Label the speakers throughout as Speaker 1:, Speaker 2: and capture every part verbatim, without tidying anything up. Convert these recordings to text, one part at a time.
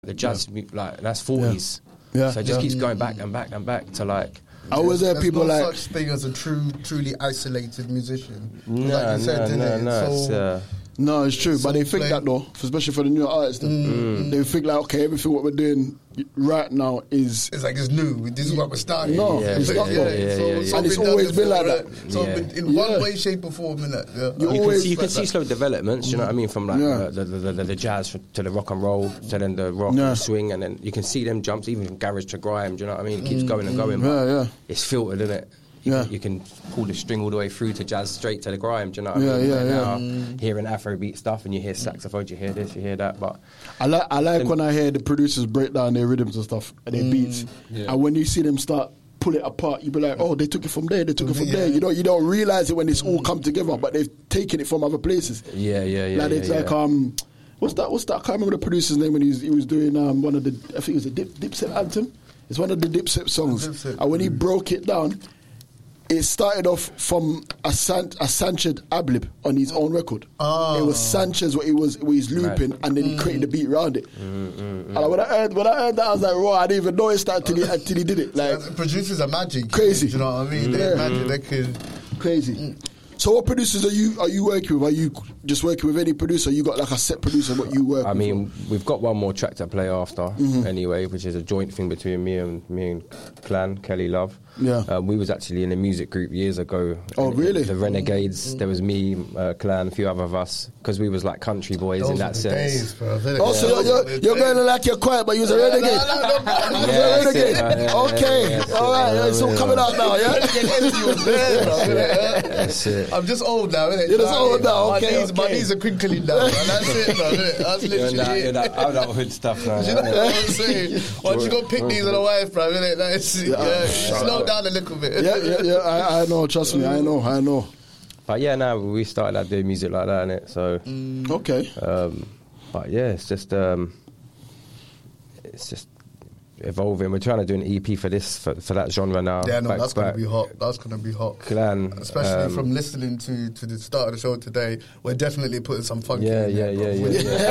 Speaker 1: the jazz, yeah. like that's forties.
Speaker 2: Yeah. yeah.
Speaker 1: So it just
Speaker 2: yeah.
Speaker 1: keeps going back and back and back to like.
Speaker 2: I always hear people
Speaker 3: no
Speaker 2: like
Speaker 3: such thing as a true, truly isolated musician.
Speaker 1: No,
Speaker 3: like you
Speaker 1: no,
Speaker 3: said,
Speaker 1: no,
Speaker 3: it?
Speaker 1: no.
Speaker 3: So,
Speaker 1: it's, uh,
Speaker 2: no, it's true, but they think
Speaker 3: play.
Speaker 2: that though, especially for the newer artists. Mm. They think like, okay, everything what we're doing right now is
Speaker 3: it's like it's new. This is what we're starting.
Speaker 2: No,
Speaker 1: yeah,
Speaker 2: it's
Speaker 1: yeah,
Speaker 2: not
Speaker 1: yeah,
Speaker 2: though.
Speaker 1: yeah, yeah,
Speaker 3: so,
Speaker 1: yeah,
Speaker 3: so
Speaker 2: and it's
Speaker 3: been
Speaker 2: always been
Speaker 3: before,
Speaker 2: like
Speaker 3: right?
Speaker 2: that.
Speaker 3: So
Speaker 1: Yeah.
Speaker 3: in
Speaker 2: Yeah.
Speaker 3: one way, shape, or form, innit? Yeah.
Speaker 2: You
Speaker 1: You can
Speaker 2: always
Speaker 1: see, you can
Speaker 2: like
Speaker 1: see
Speaker 2: that.
Speaker 1: slow developments. Do you know what I mean? From like
Speaker 2: Yeah.
Speaker 1: uh, the, the, the the jazz to the rock and roll to then the rock
Speaker 2: Yeah.
Speaker 1: and swing, and then you can see them jumps even from garage to grime. Do you know what I mean? It keeps going and going.
Speaker 2: Yeah,
Speaker 1: but
Speaker 2: yeah.
Speaker 1: It's filtered, isn't it? You,
Speaker 2: Yeah.
Speaker 1: can, you can pull the string all the way through to jazz straight to the grime. Do you know what
Speaker 2: Yeah,
Speaker 1: I mean?
Speaker 2: yeah,
Speaker 1: Right
Speaker 2: yeah.
Speaker 1: now, hearing Afrobeat stuff, and you hear saxophones, you hear this, you hear that, but
Speaker 2: I like I like when I hear the producers break down their rhythms and stuff and their beats,
Speaker 4: Yeah.
Speaker 2: and when you see them start pull it apart, you be like, oh, they took it from there, they took it from
Speaker 3: Yeah.
Speaker 2: there. You don't you don't realize it when it's all come together, but they've taken it from other places.
Speaker 1: yeah, yeah, yeah.
Speaker 2: like
Speaker 1: yeah,
Speaker 2: it's
Speaker 1: yeah.
Speaker 2: like um, what's that? What's that? I can't remember the producer's name when he was he was doing um one of the I think it was a Dip, Dipset anthem. It's one of the Dipset songs,
Speaker 3: Dipset.
Speaker 2: and when he broke it down. It started off from a, San- a Sanchez ad-lib on his own record.
Speaker 3: Oh.
Speaker 2: It was Sanchez what he was what he's looping, and then he created the beat around it. And when I heard when I heard that, I was like, "Raw!" I didn't even notice that until he, until he did it. Like
Speaker 3: Producers are magic.
Speaker 2: Crazy.
Speaker 3: Do you know what I mean?
Speaker 2: Yeah.
Speaker 3: They're magic. They can.
Speaker 2: crazy. So, what producers are you are you working with? Are you just working with any producer? You got like a set producer what you work?
Speaker 1: I
Speaker 2: with?
Speaker 1: mean, we've got one more track to play after
Speaker 2: Mm-hmm.
Speaker 1: anyway, which is a joint thing between me and me and Clan Kelly Love.
Speaker 2: Yeah.
Speaker 1: um, we was actually in a music group years ago.
Speaker 2: Oh, really?
Speaker 1: The Renegades. There was me, uh, Clan, a few other of us, because we was like country boys
Speaker 3: Those
Speaker 1: in
Speaker 3: were
Speaker 1: that
Speaker 3: the
Speaker 1: sense.
Speaker 3: days, bro.
Speaker 2: Also,
Speaker 3: Those
Speaker 2: you're,
Speaker 3: were
Speaker 2: you're,
Speaker 3: the
Speaker 2: you're going
Speaker 3: days.
Speaker 2: to like you're quiet, but you was a renegade.
Speaker 3: No, no, no, no,
Speaker 2: You was
Speaker 3: no.
Speaker 2: a
Speaker 1: Yeah, that's
Speaker 2: renegade.
Speaker 1: it, man. Yeah,
Speaker 2: Okay,
Speaker 1: yeah, that's
Speaker 2: all
Speaker 1: it,
Speaker 2: right,
Speaker 1: man.
Speaker 2: it's all coming out now, yeah.
Speaker 1: That's it.
Speaker 3: I'm just old now, innit?
Speaker 1: Oh,
Speaker 2: You're just old now,
Speaker 3: My
Speaker 2: okay,
Speaker 3: knees, my
Speaker 2: okay.
Speaker 3: knees are crinkling now, man. That's it, man. innit? That's
Speaker 1: You're
Speaker 3: literally
Speaker 1: that,
Speaker 3: it.
Speaker 1: you're that, I'm that hood stuff now.
Speaker 3: You know what I'm saying? Once you go pick these on the wife, bro, innit? Like, it's, yeah,
Speaker 2: yeah.
Speaker 3: slow down a little bit.
Speaker 2: Yeah, yeah, yeah. I, I know. Trust me, I know. I know.
Speaker 1: But yeah, now we started like doing music like that, innit? So,
Speaker 2: Okay.
Speaker 1: um, but yeah, it's just, um, it's just evolving. We're trying to do an E P for this, for, for that genre now.
Speaker 3: Yeah, no,
Speaker 1: back
Speaker 3: that's
Speaker 1: to
Speaker 3: gonna
Speaker 1: back.
Speaker 3: be hot. That's gonna be hot.
Speaker 1: Clan,
Speaker 3: Especially
Speaker 1: um,
Speaker 3: from listening to, to the start of the show today, we're definitely putting some funky
Speaker 1: Yeah,
Speaker 3: in
Speaker 1: yeah,
Speaker 3: there,
Speaker 1: yeah,
Speaker 3: bro.
Speaker 1: yeah,
Speaker 3: We're
Speaker 1: yeah.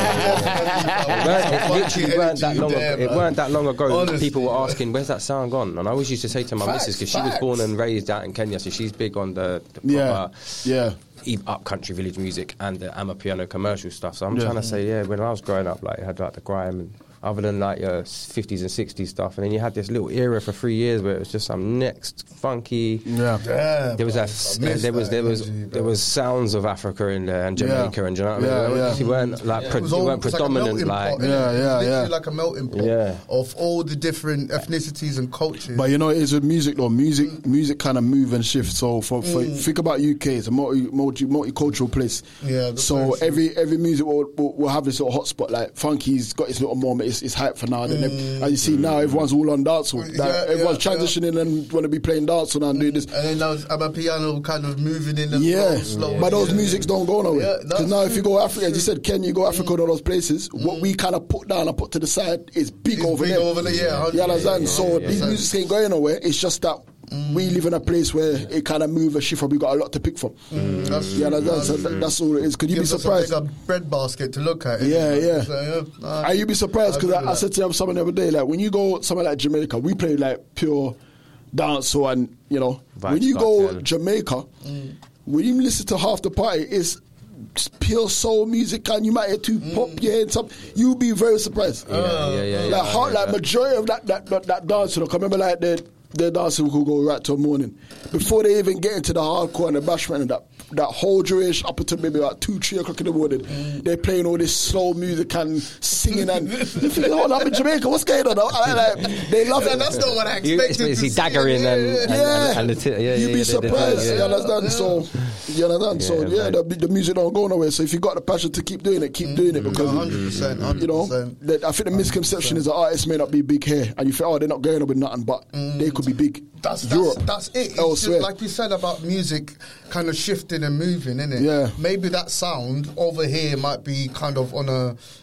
Speaker 3: definitely
Speaker 1: It
Speaker 3: putting
Speaker 1: literally
Speaker 3: some
Speaker 1: weren't that
Speaker 3: funky
Speaker 1: long ago.
Speaker 3: energy
Speaker 1: It
Speaker 3: there,
Speaker 1: weren't that long ago.
Speaker 3: Honestly,
Speaker 1: people were
Speaker 3: yeah.
Speaker 1: asking, "Where's that sound gone?" And I always used to say to my
Speaker 3: Facts,
Speaker 1: missus, because she was
Speaker 3: facts.
Speaker 1: born and raised out in Kenya, so she's big on the, the
Speaker 2: Yeah.
Speaker 1: proper
Speaker 2: Yeah.
Speaker 1: e- up country village music and the Amapiano commercial stuff. So I'm
Speaker 2: Yeah.
Speaker 1: trying to say, yeah, when I was growing up, like it had like the grime and other than like your fifties and sixties stuff, and then you had this little era for three years where it was just some next funky.
Speaker 2: Yeah.
Speaker 3: Yeah,
Speaker 1: There was
Speaker 3: bro.
Speaker 1: that.
Speaker 3: I
Speaker 1: There,
Speaker 3: miss
Speaker 1: there was
Speaker 3: that
Speaker 1: there was
Speaker 3: energy,
Speaker 1: there
Speaker 3: bro.
Speaker 1: was sounds of Africa in there and Jamaica
Speaker 2: Yeah.
Speaker 1: and do you know what I
Speaker 2: Yeah,
Speaker 1: mean?
Speaker 2: yeah.
Speaker 1: They weren't like pre-
Speaker 3: It was
Speaker 1: they
Speaker 3: all-
Speaker 1: weren't
Speaker 3: it's like a
Speaker 1: predominant
Speaker 3: melting
Speaker 1: like.
Speaker 3: pot, innit?
Speaker 2: Yeah, yeah,
Speaker 3: Literally
Speaker 2: yeah.
Speaker 3: like a melting pot
Speaker 1: Yeah.
Speaker 3: of all the different ethnicities and cultures.
Speaker 2: But you know, it's with music though. Music, music kind of move and shift. So for, for think about U K, it's a multi, multi multicultural place.
Speaker 3: Yeah, that's
Speaker 2: So
Speaker 3: very true.
Speaker 2: every every music will, will, will have this little hotspot. Like funky's got its little moment. It's, it's hype for now. Then as you see now, everyone's all on dancehall. Like,
Speaker 3: Yeah,
Speaker 2: everyone's
Speaker 3: yeah,
Speaker 2: transitioning and want to be playing dancehall now and doing this.
Speaker 3: And then now I'm a piano kind of moving in and
Speaker 2: Yeah,
Speaker 3: slow,
Speaker 2: but those
Speaker 3: yeah.
Speaker 2: musics don't go nowhere.
Speaker 3: Yeah,
Speaker 2: Because
Speaker 3: that's
Speaker 2: now, if you
Speaker 3: true,
Speaker 2: go
Speaker 3: that's
Speaker 2: Africa, as you
Speaker 3: true.
Speaker 2: said, Kenya, you go Africa and all those places. What we kind of put down and put to the side is big
Speaker 3: It's
Speaker 2: over
Speaker 3: big
Speaker 2: there.
Speaker 3: over there, yeah,
Speaker 2: You understand?
Speaker 3: yeah,
Speaker 2: so
Speaker 3: yeah,
Speaker 2: these
Speaker 3: yeah.
Speaker 2: musics ain't going nowhere. It's just that we live in a place where it kind of move and shift, and we got a lot to pick from.
Speaker 3: Mm, that's
Speaker 2: You understand?
Speaker 3: that's
Speaker 2: So that, that's all it is. Could you be
Speaker 3: gives us a
Speaker 2: surprised?
Speaker 3: bigger bread basket to look at.
Speaker 2: Yeah, yeah.
Speaker 3: So, yeah, nah,
Speaker 2: And you'd be surprised because
Speaker 3: I
Speaker 2: I,
Speaker 3: agree
Speaker 2: I
Speaker 3: with
Speaker 2: said to someone the other day, like when you go somewhere like Jamaica, we play like pure dancehall, and you know
Speaker 1: Vibes
Speaker 2: when you go
Speaker 1: cartel.
Speaker 2: Jamaica, when you listen to half the party, it's just pure soul music, and you might hear two pop, yeah, and some. You'll be very surprised.
Speaker 1: Yeah, yeah, yeah, yeah,
Speaker 2: Like, how,
Speaker 1: yeah,
Speaker 2: like
Speaker 1: yeah.
Speaker 2: majority of that that that, that dance, you know, 'cause I remember like the the dancing could go right till morning before they even get into the hardcore and the bashment and that that whole duration up until maybe about two, three o'clock in the morning. They're playing all this slow music and singing and you think, oh, I'm in Jamaica, what's going on? I, like, they love it.
Speaker 3: That's not what I
Speaker 1: You,
Speaker 3: expected
Speaker 1: it's
Speaker 3: to
Speaker 1: it's
Speaker 3: see.
Speaker 1: daggering and, and,
Speaker 2: Yeah,
Speaker 1: and, and the t- yeah,
Speaker 2: you'd
Speaker 1: yeah,
Speaker 2: be
Speaker 1: yeah,
Speaker 2: surprised.
Speaker 1: yeah,
Speaker 2: You understand? So, you understand? so,
Speaker 1: Yeah,
Speaker 2: yeah,
Speaker 1: man.
Speaker 2: the, the music don't go nowhere. So, if you got the passion to keep doing it, keep doing it because,
Speaker 3: one hundred percent, one
Speaker 2: you know,
Speaker 3: hundred percent.
Speaker 2: that, I think the misconception is that artists may not be big here, and you think, oh, they're not going up with nothing, but they could be big.
Speaker 3: That's
Speaker 2: Europe,
Speaker 3: that's, that's it. It's
Speaker 2: elsewhere.
Speaker 3: just like you said about music kind of shifting and moving, innit?
Speaker 2: Yeah.
Speaker 3: Maybe that sound over here might be kind of on a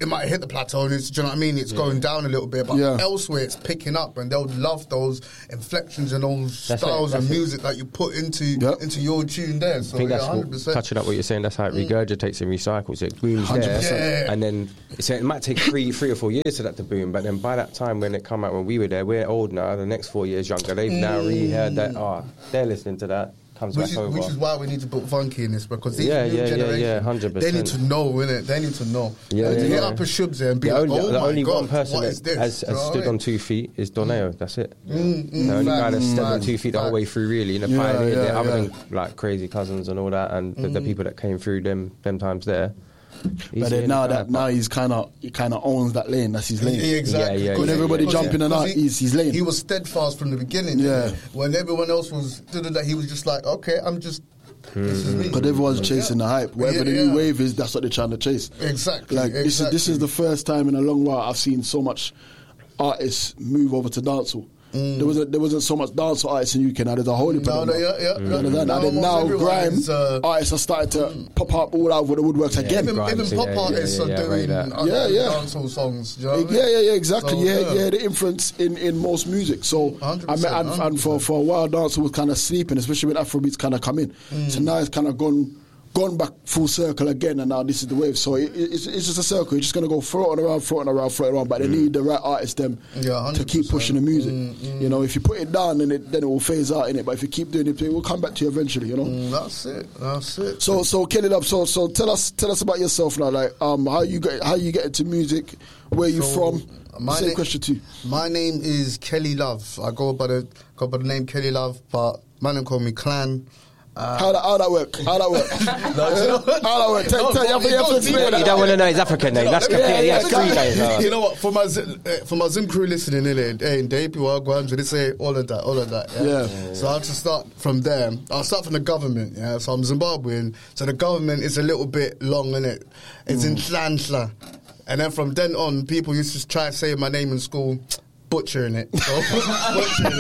Speaker 3: it might hit the plateau, and it's, do you know what I mean? It's yeah. going down a little bit, but
Speaker 2: yeah.
Speaker 3: elsewhere it's picking up, and they'll love those inflections and those that's styles it, of music it. that you put into yep. into your tune there. So
Speaker 1: I think
Speaker 3: yeah,
Speaker 1: that's
Speaker 3: one hundred percent.
Speaker 1: What, touching up what you're saying. That's how it
Speaker 3: mm.
Speaker 1: regurgitates and recycles. It booms there,
Speaker 3: yeah.
Speaker 1: and then so it might take three, three or four years for that to boom. But then by that time when it come out, when we were there, we're old now. The next four years younger, they've mm. now reheard that. Oh, they're listening to that. Comes
Speaker 3: which
Speaker 1: back
Speaker 3: is,
Speaker 1: over.
Speaker 3: Which is why we need to put funky in this, because these
Speaker 1: yeah,
Speaker 3: new
Speaker 1: yeah,
Speaker 3: generation,
Speaker 1: yeah, yeah, one hundred percent.
Speaker 3: they need to know, innit? They need to know.
Speaker 1: Yeah,
Speaker 3: like,
Speaker 1: yeah,
Speaker 3: to
Speaker 1: yeah.
Speaker 3: hit up a Shubs there and be
Speaker 1: the
Speaker 3: like,
Speaker 1: only,
Speaker 3: oh
Speaker 1: the
Speaker 3: my
Speaker 1: only
Speaker 3: God,
Speaker 1: one person
Speaker 3: what is
Speaker 1: that
Speaker 3: this?
Speaker 1: has, has stood
Speaker 3: right?
Speaker 1: on two feet is Doneo. That's it.
Speaker 3: Mm, mm,
Speaker 1: the only
Speaker 3: fact,
Speaker 1: guy that's stood
Speaker 3: fact,
Speaker 1: on two feet the whole
Speaker 3: fact.
Speaker 1: way through, really. And the
Speaker 2: Yeah,
Speaker 1: pioneer
Speaker 2: yeah,
Speaker 1: there, other
Speaker 2: yeah.
Speaker 1: than like Crazy Cousins and all that, and the,
Speaker 3: Mm.
Speaker 1: the people that came through them them times there. He's
Speaker 2: But then
Speaker 1: in
Speaker 2: now
Speaker 1: the
Speaker 2: that
Speaker 1: guy,
Speaker 2: now he's kind of he kind of owns that lane. That's his lane.
Speaker 3: Yeah, exactly.
Speaker 1: Yeah, yeah,
Speaker 2: When
Speaker 1: yeah,
Speaker 2: everybody
Speaker 1: yeah,
Speaker 2: jumping
Speaker 1: yeah.
Speaker 2: and out,
Speaker 3: He-
Speaker 2: he's his lane.
Speaker 3: He was steadfast from the beginning.
Speaker 2: Yeah.
Speaker 3: Yeah. When everyone else was doing that, he was just like, okay, I'm just. This is me.
Speaker 2: But everyone's chasing the hype. Whatever
Speaker 3: Yeah,
Speaker 2: the new
Speaker 3: yeah.
Speaker 2: wave is, that's what they're trying to chase.
Speaker 3: Exactly.
Speaker 2: Like this is this is the first time in a long while I've seen so much artists move over to dancehall.
Speaker 3: Mm.
Speaker 2: There wasn't there wasn't so much dancehall artists in U K. Now there's a whole heap
Speaker 3: No,
Speaker 2: of
Speaker 3: no,
Speaker 2: them.
Speaker 3: yeah, yeah,
Speaker 2: You
Speaker 3: yeah.
Speaker 2: understand? And
Speaker 3: No,
Speaker 2: then now
Speaker 3: almost everyone
Speaker 2: grime
Speaker 3: is, uh,
Speaker 2: artists are starting to
Speaker 3: mm.
Speaker 2: pop up all over the woodworks again.
Speaker 3: Even,
Speaker 1: Grimes,
Speaker 3: even pop
Speaker 1: yeah,
Speaker 3: artists
Speaker 1: yeah, yeah,
Speaker 3: are
Speaker 1: yeah,
Speaker 3: doing
Speaker 1: right,
Speaker 3: other
Speaker 2: Yeah, yeah.
Speaker 3: dancehall songs. Do you know what I
Speaker 2: Yeah,
Speaker 3: mean?
Speaker 2: yeah, yeah, exactly.
Speaker 3: So,
Speaker 2: yeah,
Speaker 3: yeah.
Speaker 2: yeah, the influence in, in most music. So,
Speaker 3: one hundred
Speaker 2: I mean,
Speaker 3: percent,
Speaker 2: and, and for, for a while, dancehall was kind of sleeping, especially when Afrobeats kind of come in.
Speaker 3: Mm.
Speaker 2: So now it's kind of gone gone back full circle again, and now this is the wave. So it, it's, it's just a circle. You're just going to go floating around, floating around, floating around, but they need the right artists them
Speaker 3: Yeah,
Speaker 2: to keep pushing the music.
Speaker 3: Mm, mm.
Speaker 2: You know, if you put it down, then it, then it will phase out in it. But if you keep doing it, it will come back to you eventually, you know?
Speaker 3: Mm, that's it. That's it.
Speaker 2: So, so Kelly Love, so, so tell us, tell us about yourself now. Like, um, how you get, how you get into music, where you
Speaker 3: So,
Speaker 2: from?
Speaker 3: my
Speaker 2: Same
Speaker 3: na-
Speaker 2: question to you.
Speaker 3: My name is Kelly Love. I go by the go by the name Kelly Love, but man don't call me Clan. Uh,
Speaker 2: How that, how that work? How that work?
Speaker 3: No, you know what?
Speaker 2: How that work? Tell,
Speaker 3: No,
Speaker 2: tell, you have to, you have to
Speaker 3: no,
Speaker 2: explain
Speaker 3: you
Speaker 2: that.
Speaker 1: You don't want to know his African name. That's
Speaker 3: Yeah,
Speaker 1: completely.
Speaker 2: yeah,
Speaker 1: Yeah, three days. uh,
Speaker 3: You know what? For my Zim- eh, for my Zim crew listening, innit? Hey, they people are going to say all of that, all of that. Yeah.
Speaker 2: Yeah.
Speaker 3: So I have to start from there. I'll start from the government. Yeah. So I'm Zimbabwean. So the government is a little bit long, innit? It's in Nhlanhla. And then from then on, people used to try to say my name in school. Butchering it, so butchering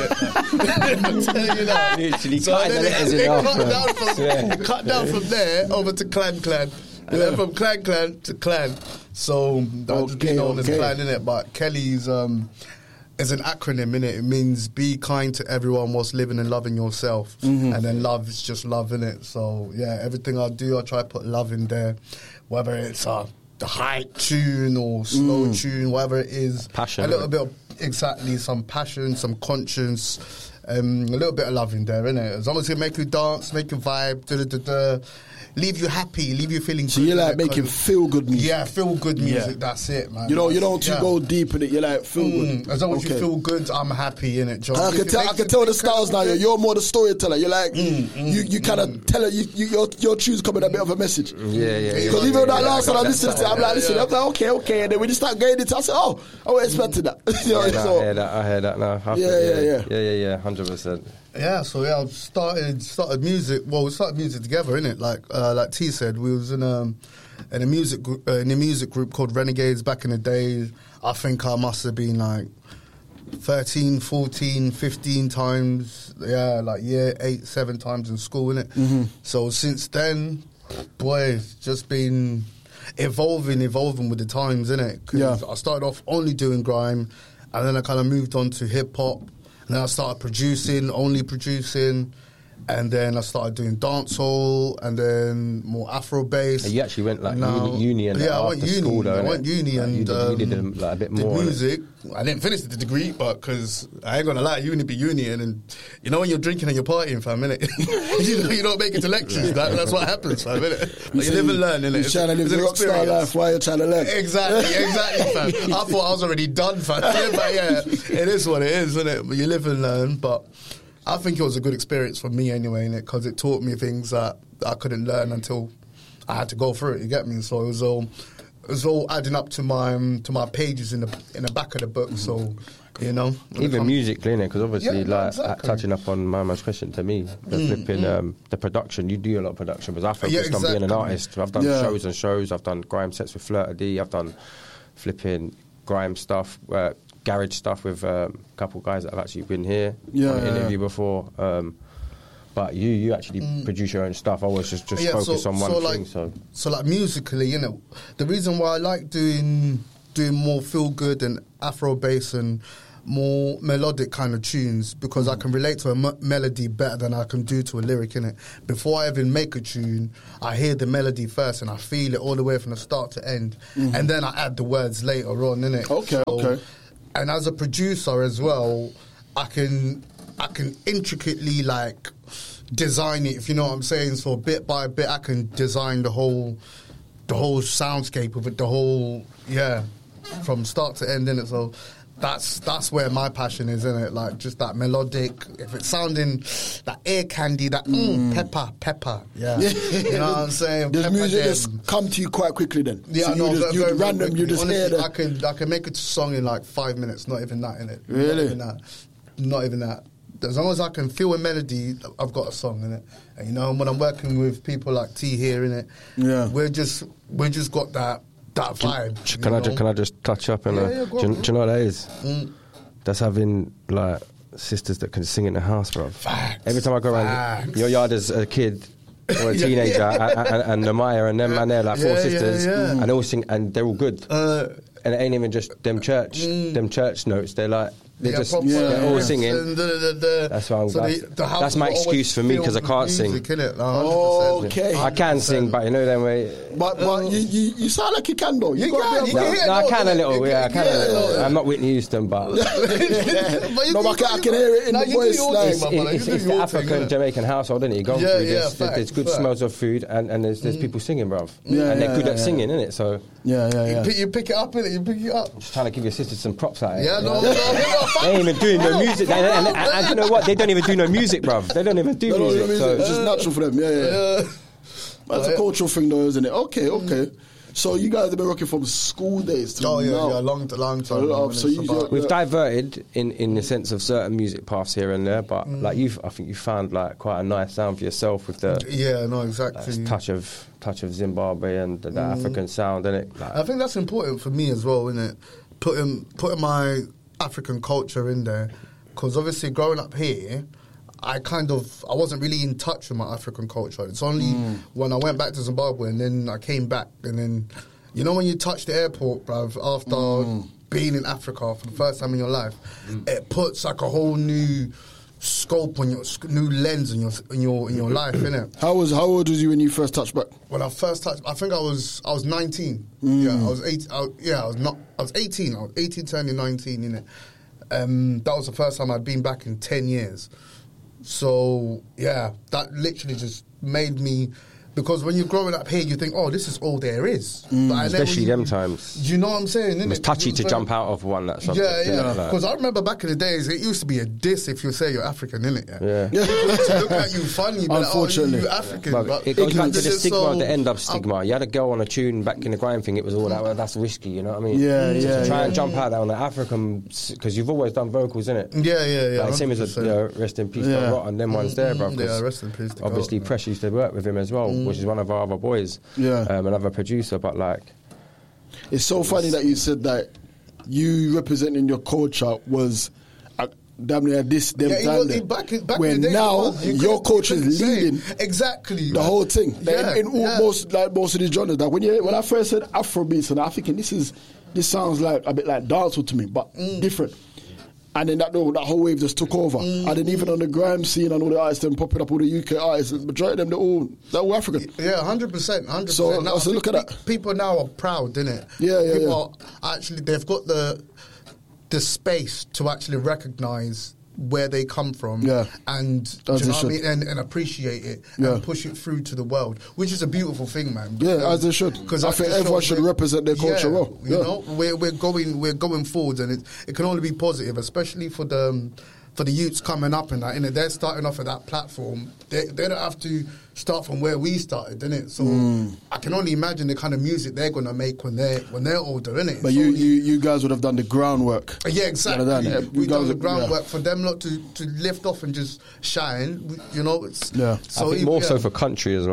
Speaker 3: it. I'm telling you that.
Speaker 1: Literally
Speaker 3: So
Speaker 1: cutting
Speaker 3: then
Speaker 1: the letters
Speaker 3: they
Speaker 1: in half,
Speaker 3: cut
Speaker 1: man.
Speaker 3: down from,
Speaker 1: Yeah.
Speaker 3: they cut down from there over to Clan Clan, and then from Clan Clan to Clan. So I've just
Speaker 2: Okay,
Speaker 3: been known
Speaker 2: okay.
Speaker 3: as Clan, innit? But Kelly's um, is an acronym, innit? It means be kind to everyone whilst living and loving yourself,
Speaker 2: Mm-hmm.
Speaker 3: and then love is just love, innit? So yeah, everything I do, I try to put love in there, whether it's uh, the high tune or slow
Speaker 2: Mm.
Speaker 3: tune, whatever it is.
Speaker 1: Passion,
Speaker 3: A little
Speaker 1: right?
Speaker 3: bit of, exactly, some passion, some conscience, um, a little bit of love in there, innit? As long as it make you dance, make you vibe, da da da da, leave you happy, leave you feeling
Speaker 2: So
Speaker 3: good.
Speaker 2: you like
Speaker 3: innit?
Speaker 2: making
Speaker 3: 'Cause-
Speaker 2: feel good music.
Speaker 3: Yeah, feel good music,
Speaker 2: Yeah.
Speaker 3: that's it, man.
Speaker 2: You know, you
Speaker 3: That's-
Speaker 2: don't too
Speaker 3: yeah.
Speaker 2: go deep in it. You like feel
Speaker 3: Mm,
Speaker 2: good.
Speaker 3: as long as
Speaker 2: Okay.
Speaker 3: you feel good, I'm happy, innit, John?
Speaker 2: And I
Speaker 3: If
Speaker 2: can
Speaker 3: it
Speaker 2: tell. I
Speaker 3: makes
Speaker 2: can
Speaker 3: you
Speaker 2: tell the
Speaker 3: feel
Speaker 2: styles now.
Speaker 3: good,
Speaker 2: You're more the storyteller. You're like
Speaker 3: Mm,
Speaker 2: you. You kind of tell it. You, you, your your tunes come with a bit of a message.
Speaker 1: Yeah, yeah, yeah.
Speaker 2: Because
Speaker 3: yeah,
Speaker 2: even that
Speaker 3: yeah,
Speaker 2: last
Speaker 3: I
Speaker 2: one I
Speaker 3: got
Speaker 2: listened
Speaker 3: that
Speaker 2: to, I'm like,
Speaker 3: style,
Speaker 2: listen,
Speaker 3: yeah.
Speaker 2: I'm like, okay, okay, and then when you start going into, it, I said, oh, I wasn't expecting that. You know,
Speaker 1: Yeah, no,
Speaker 2: so-
Speaker 1: I hear that. I hear that now. I
Speaker 2: Yeah,
Speaker 1: feel-
Speaker 2: yeah, yeah.
Speaker 1: yeah, yeah, yeah, hundred percent.
Speaker 3: Yeah, so yeah, I started started music. Well, we started music together, innit? Like uh, like T said, we was in a in a music gr- uh, in a music group called Renegades back in the day. I think I must have been like thirteen, fourteen, fifteen times. Yeah, like year eight, seven times in school, innit? Mm-hmm. So since then, boy, it's just been evolving, evolving with the times, innit? 'Cause
Speaker 2: Yeah.
Speaker 3: I started off only doing grime, and then I kind of moved on to hip hop. And then I started producing, only producing, and then I started doing dancehall, and then more Afro bass.
Speaker 1: You actually went like
Speaker 3: Now-
Speaker 1: uni, uni and
Speaker 3: yeah,
Speaker 1: that
Speaker 3: I went
Speaker 1: after
Speaker 3: uni.
Speaker 1: school, though,
Speaker 3: I
Speaker 1: innit?
Speaker 3: went uni,
Speaker 1: Like,
Speaker 3: and
Speaker 1: you did,
Speaker 3: um,
Speaker 1: you did um, like a bit
Speaker 3: did
Speaker 1: more. innit?
Speaker 3: music. I didn't finish the degree, but because I ain't gonna lie, uni be uni, and then you know when you're drinking and you're partying, fam, innit? you, know, you don't make it to lectures. that, that's what happens, fam, innit? But you live and learn, innit?
Speaker 2: You're trying to live the rock star life while you're trying to learn.
Speaker 3: Exactly, exactly, fam. I thought I was already done, fam. But yeah, it is what it is, isn't it? But you live and learn. But I think it was a good experience for me anyway, innit? Because it taught me things that I couldn't learn until I had to go through it. You get me? So it was all, it was all adding up to my um, to my pages in the in the back of the book. So you know, when it
Speaker 1: Even
Speaker 3: comes-
Speaker 1: musically, innit? Because obviously,
Speaker 3: Yeah, no,
Speaker 1: like
Speaker 3: exactly.
Speaker 1: touching up on Mama's question to me, the flipping um, the production. You do a lot of production, because I focused
Speaker 3: Yeah,
Speaker 1: on being an
Speaker 3: exactly.
Speaker 1: artist. I've done
Speaker 2: Yeah.
Speaker 1: shows and shows. I've done grime sets with Flirta D. I've done flipping grime stuff, uh, garage stuff with um, a couple of guys that have actually been here
Speaker 2: Yeah,
Speaker 1: on an
Speaker 2: yeah,
Speaker 1: interview
Speaker 2: yeah.
Speaker 1: before. Um, But you, you actually mm. produce your own stuff. I was just, just
Speaker 3: yeah,
Speaker 1: focus
Speaker 3: so,
Speaker 1: on one
Speaker 3: so
Speaker 1: thing.
Speaker 3: Like,
Speaker 1: so,
Speaker 3: so like musically, you know, the reason why I like doing doing more feel good and Afro bass and more melodic kind of tunes because mm. I can relate to a m- melody better than I can do to a lyric, innit? Before I even make a tune, I hear the melody first and I feel it all the way from the start to end, mm. and then I add the words later on, innit?
Speaker 2: Okay,
Speaker 3: so,
Speaker 2: okay.
Speaker 3: And as a producer as well, I can I can intricately like design it, if you know what I'm saying. So bit by bit, I can design the whole the whole soundscape of it, the whole yeah, from start to end, innit? So that's that's where my passion is, innit? Like just that melodic. If it's sounding that ear candy, that mm, mm, pepper, pepper, yeah. You know what I'm saying?
Speaker 2: Does
Speaker 3: Pepper
Speaker 2: music
Speaker 3: them.
Speaker 2: just come to you quite quickly then?
Speaker 3: Yeah,
Speaker 2: so
Speaker 3: no,
Speaker 2: you just,
Speaker 3: very,
Speaker 2: you
Speaker 3: very,
Speaker 2: random,
Speaker 3: very
Speaker 2: you just
Speaker 3: honestly,
Speaker 2: hear the...
Speaker 3: I can I can make a song in like five minutes. Not even that, innit?
Speaker 2: Really?
Speaker 3: Not even that. Not even that. As long as I can feel a melody, I've got a song in it. And you know, when I'm working with people like T here in it,
Speaker 2: yeah,
Speaker 3: we're just we just got that that vibe.
Speaker 1: Can, can I just, can I just touch up and
Speaker 3: Yeah,
Speaker 1: uh,
Speaker 3: yeah, go
Speaker 1: do,
Speaker 3: on,
Speaker 1: you- do you know what that is?
Speaker 3: Mm.
Speaker 1: That's having like sisters that can sing in the house, bro.
Speaker 3: Facts.
Speaker 1: Every time I go around
Speaker 3: Facts.
Speaker 1: your yard as a kid or a
Speaker 3: Yeah,
Speaker 1: teenager,
Speaker 3: yeah.
Speaker 1: and, and, and Namaya and them man, they're like four
Speaker 3: Yeah, yeah,
Speaker 1: sisters,
Speaker 3: yeah.
Speaker 1: and they all sing, and they're all good.
Speaker 3: Uh,
Speaker 1: And it ain't even just them church,
Speaker 3: Mm.
Speaker 1: them church notes. They're like they're
Speaker 3: yeah,
Speaker 1: just
Speaker 3: proper,
Speaker 1: they're all
Speaker 3: yeah.
Speaker 1: singing.
Speaker 3: And the- the- the-
Speaker 1: That's why I'm
Speaker 3: so
Speaker 1: glad.
Speaker 3: the- the house
Speaker 1: That's my
Speaker 3: is always
Speaker 1: excuse for me, 'cause I
Speaker 3: filled
Speaker 1: can't
Speaker 3: with
Speaker 1: sing.
Speaker 3: music, innit? Like, one hundred percent.
Speaker 2: Okay.
Speaker 1: I can sing, but you know them way.
Speaker 2: But, but you, you, you sound like you can though.
Speaker 3: You
Speaker 2: got
Speaker 3: can,
Speaker 2: a bit
Speaker 3: you
Speaker 2: of-
Speaker 3: can.
Speaker 1: No,
Speaker 3: Yeah,
Speaker 1: no, I
Speaker 3: no,
Speaker 1: can a
Speaker 3: yeah,
Speaker 1: little.
Speaker 3: you
Speaker 1: Yeah, I
Speaker 3: can,
Speaker 1: can.
Speaker 3: yeah,
Speaker 1: a little.
Speaker 3: no.
Speaker 1: I'm not Whitney Houston, but
Speaker 3: But you
Speaker 2: No,
Speaker 3: do-
Speaker 2: but I can- I
Speaker 3: you
Speaker 2: can
Speaker 3: do-
Speaker 2: hear it in
Speaker 3: Nah,
Speaker 2: the
Speaker 3: you do
Speaker 2: voice,
Speaker 3: your
Speaker 2: like-
Speaker 3: thing,
Speaker 1: it's,
Speaker 3: my brother.
Speaker 1: it's,
Speaker 3: You do
Speaker 1: it's the
Speaker 3: your
Speaker 1: African
Speaker 3: thing, innit?
Speaker 1: Jamaican household, isn't it? You go
Speaker 3: Yeah,
Speaker 1: through.
Speaker 3: yeah,
Speaker 1: There's, there's, there's good
Speaker 3: facts,
Speaker 1: smells of food, and, and there's there's people singing, bruv.
Speaker 2: Yeah,
Speaker 1: and they're
Speaker 2: yeah,
Speaker 1: good
Speaker 2: yeah,
Speaker 1: at
Speaker 2: yeah.
Speaker 1: singing, innit? So
Speaker 2: Yeah, yeah,
Speaker 3: You
Speaker 2: yeah.
Speaker 3: pick, you pick it up, innit? You pick it up.
Speaker 1: just trying to give your sisters some props out here.
Speaker 3: Yeah,
Speaker 1: you
Speaker 3: no,
Speaker 1: know?
Speaker 3: no, no.
Speaker 1: They ain't even doing no music. And, and, and, and you know what? They don't even do no music, bruv. They don't even do
Speaker 2: No, no,
Speaker 1: music.
Speaker 2: no, music.
Speaker 1: So
Speaker 2: It's just natural for them. Yeah, yeah. yeah.
Speaker 3: Uh,
Speaker 2: That's a cultural thing, though, isn't it? Okay, okay. So you guys have been rocking from school days to
Speaker 3: Oh yeah,
Speaker 2: now.
Speaker 3: yeah, long, long time.
Speaker 2: Oh,
Speaker 3: man,
Speaker 2: so
Speaker 3: it's
Speaker 2: you-
Speaker 3: about-
Speaker 1: we've diverted in, in the sense of certain music paths here and there, but
Speaker 3: Mm.
Speaker 1: like you, I think you found like quite a nice sound for yourself with the
Speaker 3: yeah, no,
Speaker 1: like,
Speaker 3: exactly.
Speaker 1: touch of touch of Zimbabwe and the, the African sound, innit? Like,
Speaker 3: I think that's important for me as well, isn't it? Putting putting my African culture in there, because obviously growing up here, I kind of I wasn't really in touch with my African culture. It's only
Speaker 2: Mm.
Speaker 3: when I went back to Zimbabwe and then I came back, and then you know when you touch the airport, bruv, after
Speaker 2: Mm.
Speaker 3: being in Africa for the first time in your life, it puts like a whole new scope on your sc- new lens in your in your in your life, innit?
Speaker 2: How was how old was you when you first touched back?
Speaker 3: When I first touched, I think I was I was nineteen.
Speaker 2: Mm.
Speaker 3: Yeah, I was eight. I, yeah, I was not. I was eighteen. I was eighteen, turning nineteen. You know, um, that was the first time I'd been back in ten years. So yeah, that literally just made me. Because when you're growing up here, you think, oh, this is all there is.
Speaker 2: Mm.
Speaker 3: But then
Speaker 1: especially
Speaker 3: when you-
Speaker 1: them times.
Speaker 3: You know what I'm saying?
Speaker 1: It was touchy to jump out of one that subject.
Speaker 3: Yeah,
Speaker 1: innit?
Speaker 3: yeah.
Speaker 1: Like-
Speaker 3: Because I remember back in the days, it used to be a diss if you say you're African, innit?
Speaker 1: Yeah.
Speaker 3: People used to look at you funny, but
Speaker 2: Unfortunately.
Speaker 3: oh, you African.
Speaker 1: But
Speaker 3: But
Speaker 1: it goes back to the
Speaker 3: this is
Speaker 1: stigma,
Speaker 3: so-
Speaker 1: the end up stigma. You had a girl on a tune back in the grime thing. It was all that. Well, that's risky, you know what I mean?
Speaker 2: Yeah,
Speaker 1: so
Speaker 2: yeah,
Speaker 1: To try
Speaker 2: yeah.
Speaker 1: and jump out there on the African, because you've always done vocals, innit?
Speaker 3: Yeah, yeah, yeah.
Speaker 1: Like same as a, you
Speaker 3: one hundred percent.
Speaker 1: know, rest in peace,
Speaker 2: Yeah.
Speaker 1: yeah. Rotten. Them ones there, bro.
Speaker 3: Yeah, rest in peace to Goat,
Speaker 1: Obviously,
Speaker 3: man.
Speaker 1: Pressure used to work with him as well, which is one of our other boys.
Speaker 2: Yeah.
Speaker 1: um, another producer. But like,
Speaker 2: It's so funny that you said that you representing your culture was uh, damn near this them
Speaker 3: Yeah, he
Speaker 2: time
Speaker 3: was,
Speaker 2: there.
Speaker 3: he back in, back
Speaker 2: Where
Speaker 3: in the day,
Speaker 2: now
Speaker 3: he was. You
Speaker 2: your
Speaker 3: couldn't-
Speaker 2: culture
Speaker 3: you
Speaker 2: is
Speaker 3: couldn't say-
Speaker 2: leading
Speaker 3: exactly
Speaker 2: the
Speaker 3: man.
Speaker 2: whole thing. Like,
Speaker 3: Yeah,
Speaker 2: in all,
Speaker 3: yeah.
Speaker 2: most like most of the genres. Like when you when I first said Afrobeats, and I'm thinking this is this sounds like a bit like dancehall to me, but
Speaker 3: Mm.
Speaker 2: different. And then that that whole wave just took over.
Speaker 3: Mm.
Speaker 2: And then even on the grime scene and all the artists them popping up, all the U K artists, the majority of them they're all they're all African.
Speaker 3: Yeah, hundred percent, hundred
Speaker 2: So,
Speaker 3: percent. Now,
Speaker 2: so
Speaker 3: I
Speaker 2: look
Speaker 3: think
Speaker 2: at that.
Speaker 3: pe- People now are proud, innit?
Speaker 2: Yeah, yeah,
Speaker 3: People are actually they've got the the space to actually recognise where they come from,
Speaker 2: Yeah.
Speaker 3: and
Speaker 2: As
Speaker 3: do you
Speaker 2: they
Speaker 3: know what I
Speaker 2: should.
Speaker 3: mean, and, and appreciate it
Speaker 2: Yeah.
Speaker 3: and push it through to the world, which is a beautiful thing, man.
Speaker 2: Yeah, as they should. I think everyone should represent their culture
Speaker 3: yeah,
Speaker 2: well.
Speaker 3: You
Speaker 2: Yeah.
Speaker 3: know, we're we're going we're going forwards, and it it can only be positive, especially for the. Um, for the youths coming up and that, innit? They're starting off at that platform. They they don't have to start from where we started, innit? So
Speaker 2: Mm.
Speaker 3: I can only imagine the kind of music they're gonna make when they're when they're older, innit?
Speaker 2: But
Speaker 3: So
Speaker 2: you,
Speaker 3: it-
Speaker 2: you you guys would have done the groundwork.
Speaker 3: yeah, exactly.
Speaker 2: Rather than, uh, you
Speaker 3: We've done
Speaker 2: guys-
Speaker 3: the groundwork
Speaker 2: yeah.
Speaker 3: for them not to, to lift off and just shine. we- You know, it's,
Speaker 2: Yeah.
Speaker 3: So
Speaker 1: I think
Speaker 3: if-
Speaker 1: more
Speaker 3: yeah.
Speaker 1: so for country as well.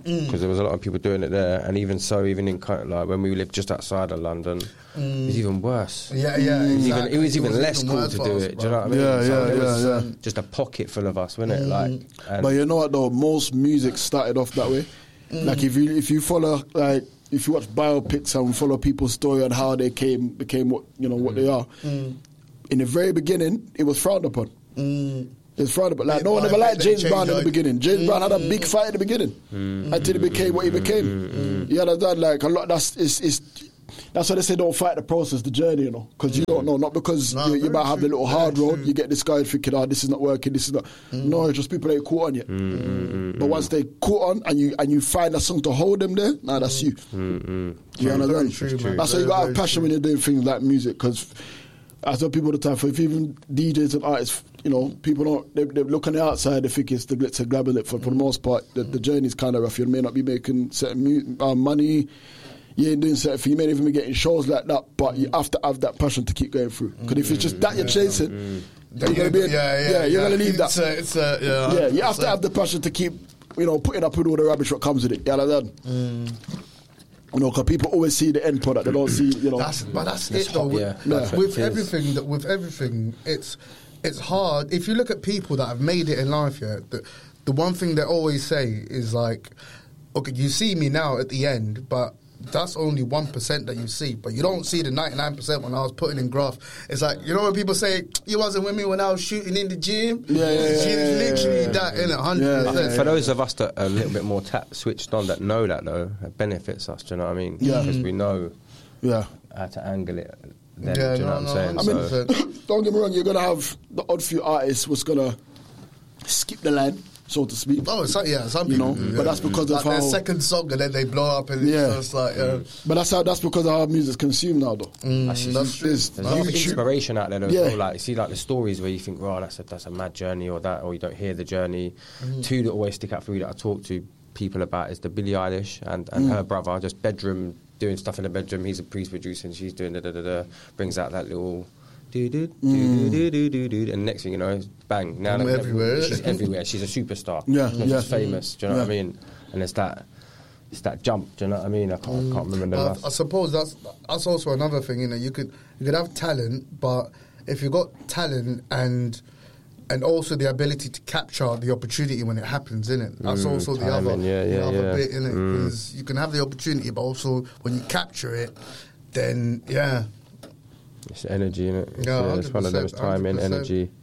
Speaker 1: because there was a lot of people doing it there, and even so, even in kind of like when we lived just outside of London, mm. it was even worse.
Speaker 3: Yeah, yeah,
Speaker 1: it was
Speaker 3: exactly.
Speaker 1: even, it was even
Speaker 3: it was
Speaker 1: less
Speaker 3: even
Speaker 1: cool to do
Speaker 3: us,
Speaker 1: it.
Speaker 3: bro.
Speaker 1: Do you know what I mean?
Speaker 2: Yeah,
Speaker 1: so
Speaker 2: yeah,
Speaker 1: there was
Speaker 2: yeah,
Speaker 1: um,
Speaker 2: yeah.
Speaker 1: just a pocket full of us, wasn't it?
Speaker 3: Mm.
Speaker 1: Like, and
Speaker 2: But you know what though? Most music started off that way. Mm. Like if you if you follow like if you watch biopics and follow people's story on how they came became what you know what mm. they are. Mm. In the very beginning, it was frowned upon. Mm. It was frowned upon. Like
Speaker 3: Yeah,
Speaker 2: no one
Speaker 3: but
Speaker 2: ever
Speaker 3: I
Speaker 2: liked
Speaker 3: think
Speaker 2: James
Speaker 3: they
Speaker 2: Brown in the
Speaker 3: changed
Speaker 2: beginning. James
Speaker 3: Mm.
Speaker 2: Brown had a big fight in the beginning
Speaker 1: Mm.
Speaker 2: until he became what he became.
Speaker 1: Mm.
Speaker 2: You understand? Like a lot. That's it's, it's that's why they say don't fight the process, the journey. You know, because you don't know. Not because
Speaker 3: No,
Speaker 2: you, you
Speaker 3: very
Speaker 2: might have the
Speaker 3: true,
Speaker 2: little
Speaker 3: very
Speaker 2: hard road.
Speaker 3: true.
Speaker 2: You get discouraged thinking, oh, this is not working. This is not. No, it's just people ain't caught on yet.
Speaker 1: Mm.
Speaker 2: But once they caught on and you and you find a song to hold them there, nah, that's you.
Speaker 1: Mm.
Speaker 2: You
Speaker 3: Very
Speaker 2: understand?
Speaker 3: true, man.
Speaker 2: That's why you
Speaker 3: Very,
Speaker 2: got to
Speaker 3: very
Speaker 2: have passion
Speaker 3: true.
Speaker 2: when you're doing things like music. Because I tell people all the time, for if even D Js and artists, you know, people don't they, they look on the outside, they think it's the glitz and glab of it. For, for the most part, the, the journey is kind of rough. You may not be making certain mu- uh, money. You ain't doing certain things. You may not even be getting shows like that, but you have to have that passion to keep going through. Because if it's just that you're chasing, you're gonna be,
Speaker 3: yeah, yeah,
Speaker 2: yeah, you're
Speaker 3: yeah.
Speaker 2: gonna leave that.
Speaker 3: It's a, it's a, yeah,
Speaker 2: Yeah, you have
Speaker 3: it's
Speaker 2: to
Speaker 3: a-
Speaker 2: have the passion to keep, you know, putting up with all the rubbish that comes with it. You understand?
Speaker 3: Mm.
Speaker 2: You know, because people always see the end product. They don't see, you know.
Speaker 3: That's but that's
Speaker 1: That's
Speaker 3: it though.
Speaker 1: hot,
Speaker 3: With,
Speaker 1: yeah.
Speaker 3: with-
Speaker 1: That's
Speaker 3: with
Speaker 1: what it is.
Speaker 3: everything that with everything, it's it's hard. If you look at people that have made it in life, yeah, the, the one thing they always say is like, okay, you see me now at the end, but that's only one percent that you see, but you don't see the ninety-nine percent when I was putting in graph. It's like, you know when people say, you wasn't with me when I was shooting in the gym?
Speaker 2: Yeah, yeah, yeah,
Speaker 3: It's
Speaker 2: yeah, yeah,
Speaker 3: literally
Speaker 2: yeah,
Speaker 3: that, innit? one
Speaker 2: Yeah,
Speaker 3: hundred
Speaker 1: I think
Speaker 3: percent.
Speaker 1: for those of us that are a little bit more tap switched on, that know that though, it benefits us. Do you know what I mean?
Speaker 2: Yeah.
Speaker 1: Because we know
Speaker 2: Yeah.
Speaker 1: how to angle it. Then,
Speaker 3: Yeah,
Speaker 1: do you know
Speaker 3: no,
Speaker 1: what I'm
Speaker 3: no,
Speaker 1: saying?
Speaker 2: I
Speaker 1: So-
Speaker 2: mean, don't get me wrong, you're going to have the odd few artists was going to skip the line, so to speak.
Speaker 3: Oh, so, yeah, some
Speaker 2: You
Speaker 3: people
Speaker 2: know,
Speaker 3: do,
Speaker 2: but
Speaker 3: yeah.
Speaker 2: that's because of
Speaker 3: like their
Speaker 2: how-
Speaker 3: second song and then they blow up and
Speaker 2: Yeah.
Speaker 3: it's just like, yeah.
Speaker 2: But that's how that's because of how music's consumed now, though.
Speaker 3: Mm,
Speaker 1: That's just-
Speaker 3: that's true.
Speaker 2: There's,
Speaker 1: There's a lot of
Speaker 2: YouTube-
Speaker 1: inspiration out there though.
Speaker 2: Yeah.
Speaker 1: As well. Like you see like the stories where you think, oh, that's a that's a mad journey or that, or you don't hear the journey. Two that always stick out for me that I talk to people about is the Billie Eilish and, and her brother, just bedroom doing stuff in the bedroom. He's a priest producer and she's doing da da da da. Brings out that little do do do do do do do, and next thing you know, bang! Now
Speaker 3: I'm
Speaker 1: that-
Speaker 3: everywhere.
Speaker 1: She's everywhere. She's a superstar.
Speaker 2: Yeah,
Speaker 1: Not
Speaker 2: yeah.
Speaker 1: just famous. Do you know what I
Speaker 2: Yeah.
Speaker 1: mean? And it's that. It's that jump. Do you know what I mean? I can't, I can't remember the
Speaker 3: I,
Speaker 1: last.
Speaker 3: I suppose that's that's also another thing. You know, you could you could have talent, but if you got talent and and also the ability to capture the opportunity when it happens, innit? That's
Speaker 1: Mm,
Speaker 3: also the
Speaker 1: timing,
Speaker 3: other,
Speaker 1: yeah,
Speaker 3: the
Speaker 1: yeah,
Speaker 3: other
Speaker 1: yeah.
Speaker 3: bit, innit?
Speaker 1: Mm.
Speaker 3: Because you can have the opportunity, but also when you capture it, then yeah,
Speaker 1: It's energy, innit? It's,
Speaker 3: Yeah,
Speaker 1: uh, it's one of those
Speaker 3: one hundred percent,
Speaker 1: timing,
Speaker 3: one hundred percent.
Speaker 1: energy.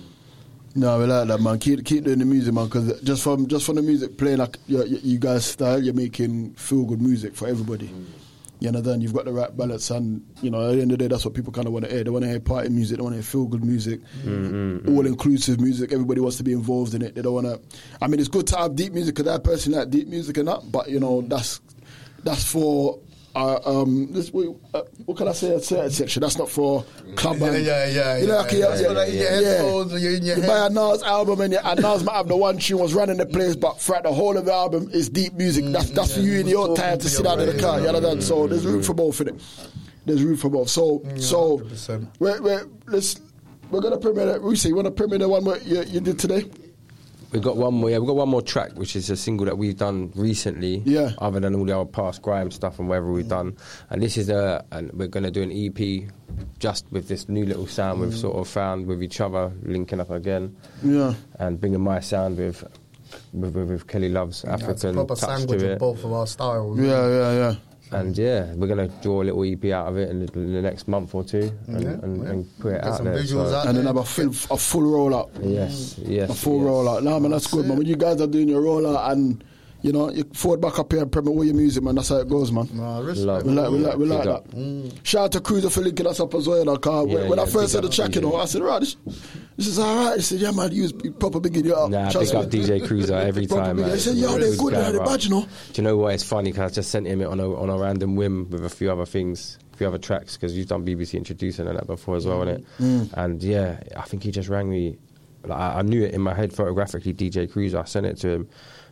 Speaker 2: No, we like that, man. Keep keep doing the music, man. Because just from just from the music playing, like you, you guys' style, you're making feel good music for everybody. You know, then you've got the right balance, and you know, at the end of the day, that's what people kind of want to hear. They want to hear party music, they want to hear feel good music, all inclusive music. Everybody wants to be involved in it. They don't want to. I mean, it's good to have deep music because I personally like deep music and that, but you know, that's that's for. Uh, um, this, we, uh, what can I say? A certain section. That's not for club
Speaker 3: yeah,
Speaker 2: band.
Speaker 3: yeah, yeah.
Speaker 2: You know,
Speaker 3: yeah,
Speaker 2: like,
Speaker 3: yeah,
Speaker 2: yeah,
Speaker 3: That's
Speaker 2: yeah,
Speaker 3: what, like,
Speaker 2: yeah,
Speaker 3: your
Speaker 2: yeah.
Speaker 3: headphones, you're in your
Speaker 2: You
Speaker 3: head.
Speaker 2: buy a Nas album and, you, and Nas might have the one tune was running the place, but throughout the whole of the album is deep music. That's that's for you in your
Speaker 3: Talking
Speaker 2: time
Speaker 3: to
Speaker 2: to sit
Speaker 3: your
Speaker 2: down in the
Speaker 3: radio,
Speaker 2: car. You
Speaker 3: yeah.
Speaker 2: understand? So there's room for both in it. There's room for both. So so
Speaker 3: one hundred percent.
Speaker 2: we're, we're let's we're gonna premiere. it. We say you want to premiere the one what you, you did today?
Speaker 1: We've got one more. Yeah, we've got one more track, which is a single that we've done recently.
Speaker 2: Yeah.
Speaker 1: Other than all the other past grime stuff and whatever we've done, and this is a, and we're going to do an E P, just with this new little sound we've sort of found with each other, linking up again.
Speaker 2: Yeah.
Speaker 1: And bringing my sound with, with, with, with Kelly Love's
Speaker 3: That's a
Speaker 1: African
Speaker 3: proper
Speaker 1: touch
Speaker 3: sandwich
Speaker 1: to
Speaker 3: of
Speaker 1: it.
Speaker 3: both of our styles.
Speaker 2: Yeah, yeah, yeah.
Speaker 1: And yeah, we're going to draw a little E P out of it in the, in the next month or two, and,
Speaker 3: Yeah,
Speaker 1: and,
Speaker 3: yeah.
Speaker 1: and put it
Speaker 3: Get
Speaker 1: out
Speaker 3: some
Speaker 1: there.
Speaker 3: visuals
Speaker 1: so-
Speaker 3: out
Speaker 2: And then
Speaker 3: there.
Speaker 2: have a full a full rollout.
Speaker 1: Yes, yes,
Speaker 2: A full
Speaker 1: yes.
Speaker 2: rollout. Nah, man, that's good, man. When you guys are doing your rollout and you know you forward back up here and promote all your music, man. That's how it goes, man.
Speaker 3: Nah, respect.
Speaker 1: Love
Speaker 2: We like, we like, we
Speaker 1: Big
Speaker 2: like
Speaker 1: up.
Speaker 2: that. Shout out to Cruiser for linking us up as well. Like, uh,
Speaker 1: Yeah,
Speaker 2: when when I
Speaker 1: yeah,
Speaker 2: first
Speaker 1: big
Speaker 2: heard the
Speaker 1: up
Speaker 2: track, you
Speaker 1: D J.
Speaker 2: know, I said, right, this, this is all right. He said, yeah, man, you was proper bigging you up.
Speaker 1: Nah,
Speaker 2: Trust
Speaker 1: big
Speaker 2: me.
Speaker 1: up D J Cruiser every
Speaker 2: Proper
Speaker 1: time,
Speaker 2: big-
Speaker 1: man.
Speaker 2: He said, yo, they're
Speaker 1: Good
Speaker 2: good,
Speaker 1: guy,
Speaker 2: man, they're
Speaker 1: bro.
Speaker 2: bad, you know.
Speaker 1: Do you know what? It's funny because I just sent him it on a on a random whim with a few other things, a few other tracks, because you've done B B C introducing and that before as well, innit?
Speaker 2: Mm.
Speaker 1: And yeah, I think he just rang me. Like, I, I knew it in my head photographically, D J Cruiser. I sent it to him,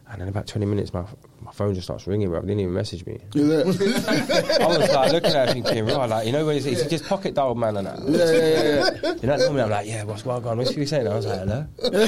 Speaker 1: And in about twenty minutes, my my phone just starts ringing, bro. They didn't even message me.
Speaker 2: Is it?
Speaker 1: I was like looking at it thinking, right, like, you know, when it's, it's just pocket dialed, man, and that.
Speaker 2: Yeah, yeah, yeah.
Speaker 1: You know, normally I'm like, yeah, what's going on? What's you saying? I was like, hello?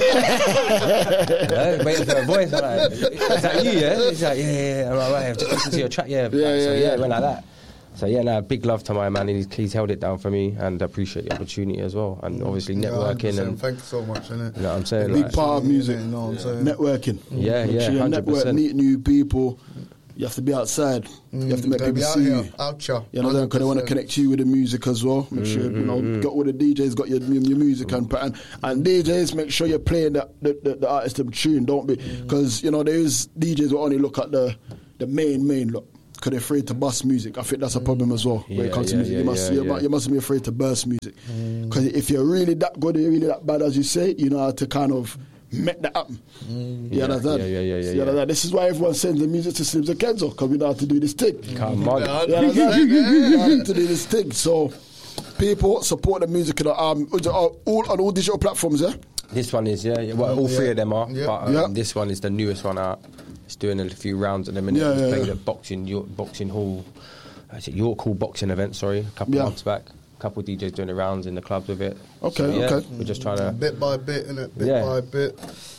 Speaker 1: Hello? Waiting for a voice. I'm like, is that you, yeah? He's like, yeah, yeah, yeah. I'm like, right, I've just listened to your track, yeah.
Speaker 2: Yeah,
Speaker 1: so,
Speaker 2: yeah,
Speaker 1: yeah,
Speaker 2: yeah.
Speaker 1: it went like that. So, yeah, no, big love to my man. He's, he's held it down for me, and I appreciate the opportunity as well. And obviously networking.
Speaker 3: Yeah,
Speaker 1: and
Speaker 3: thank you so much, innit?
Speaker 1: You know what I'm saying?
Speaker 2: Big
Speaker 1: Like,
Speaker 2: part of music.
Speaker 3: You know what I'm saying?
Speaker 2: Networking.
Speaker 1: Yeah,
Speaker 2: Make
Speaker 1: yeah,
Speaker 2: sure you
Speaker 1: one hundred
Speaker 2: network,
Speaker 1: percent.
Speaker 2: meet new people. You have to be outside. You have to make
Speaker 3: Gotta
Speaker 2: people
Speaker 3: be out
Speaker 2: see
Speaker 3: here,
Speaker 2: you.
Speaker 3: out here.
Speaker 2: You know, because they want to connect you with the music as well. Make sure you know, got all the D Js, got your your, your music and, and and D Js. Make sure you're playing the the, the, the artist them tune. Don't be because you know there is D Js who only look at the the main main look. Because they're afraid to bust music. I think that's a problem as well when
Speaker 1: Yeah,
Speaker 2: it comes to
Speaker 1: yeah,
Speaker 2: music.
Speaker 1: yeah,
Speaker 2: you must
Speaker 1: yeah,
Speaker 2: you,
Speaker 1: yeah.
Speaker 2: mu- you mustn't be afraid to burst music. Because if you're really that good, you're really that bad as you say, you know how to kind of make that happen. You
Speaker 1: Yeah,
Speaker 2: understand?
Speaker 1: yeah, yeah, yeah, yeah,
Speaker 2: You
Speaker 1: yeah.
Speaker 2: understand? This is why everyone sends the music to Slims and Kenzo, because we know how to do this thing.
Speaker 1: Come on.
Speaker 3: Yeah,
Speaker 2: You understand? We know how to do this thing. So people support the music you know, um, all on all digital platforms, yeah?
Speaker 1: This one is, yeah, yeah well, all three
Speaker 3: Yeah.
Speaker 1: of them are,
Speaker 3: Yeah.
Speaker 1: but um,
Speaker 2: Yeah.
Speaker 1: this one is the newest one out. It's doing a few rounds at the minute.
Speaker 2: Yeah,
Speaker 1: It's
Speaker 2: yeah,
Speaker 1: played
Speaker 2: yeah.
Speaker 1: at boxing, York, boxing hall, is it York Hall boxing event, sorry, a couple
Speaker 2: Yeah.
Speaker 1: of months back. A couple of D Js doing the rounds in the clubs with it.
Speaker 2: Okay,
Speaker 1: So, yeah,
Speaker 2: okay.
Speaker 1: We're just trying to,
Speaker 3: Bit by bit, innit? Bit
Speaker 1: Yeah.
Speaker 3: by bit.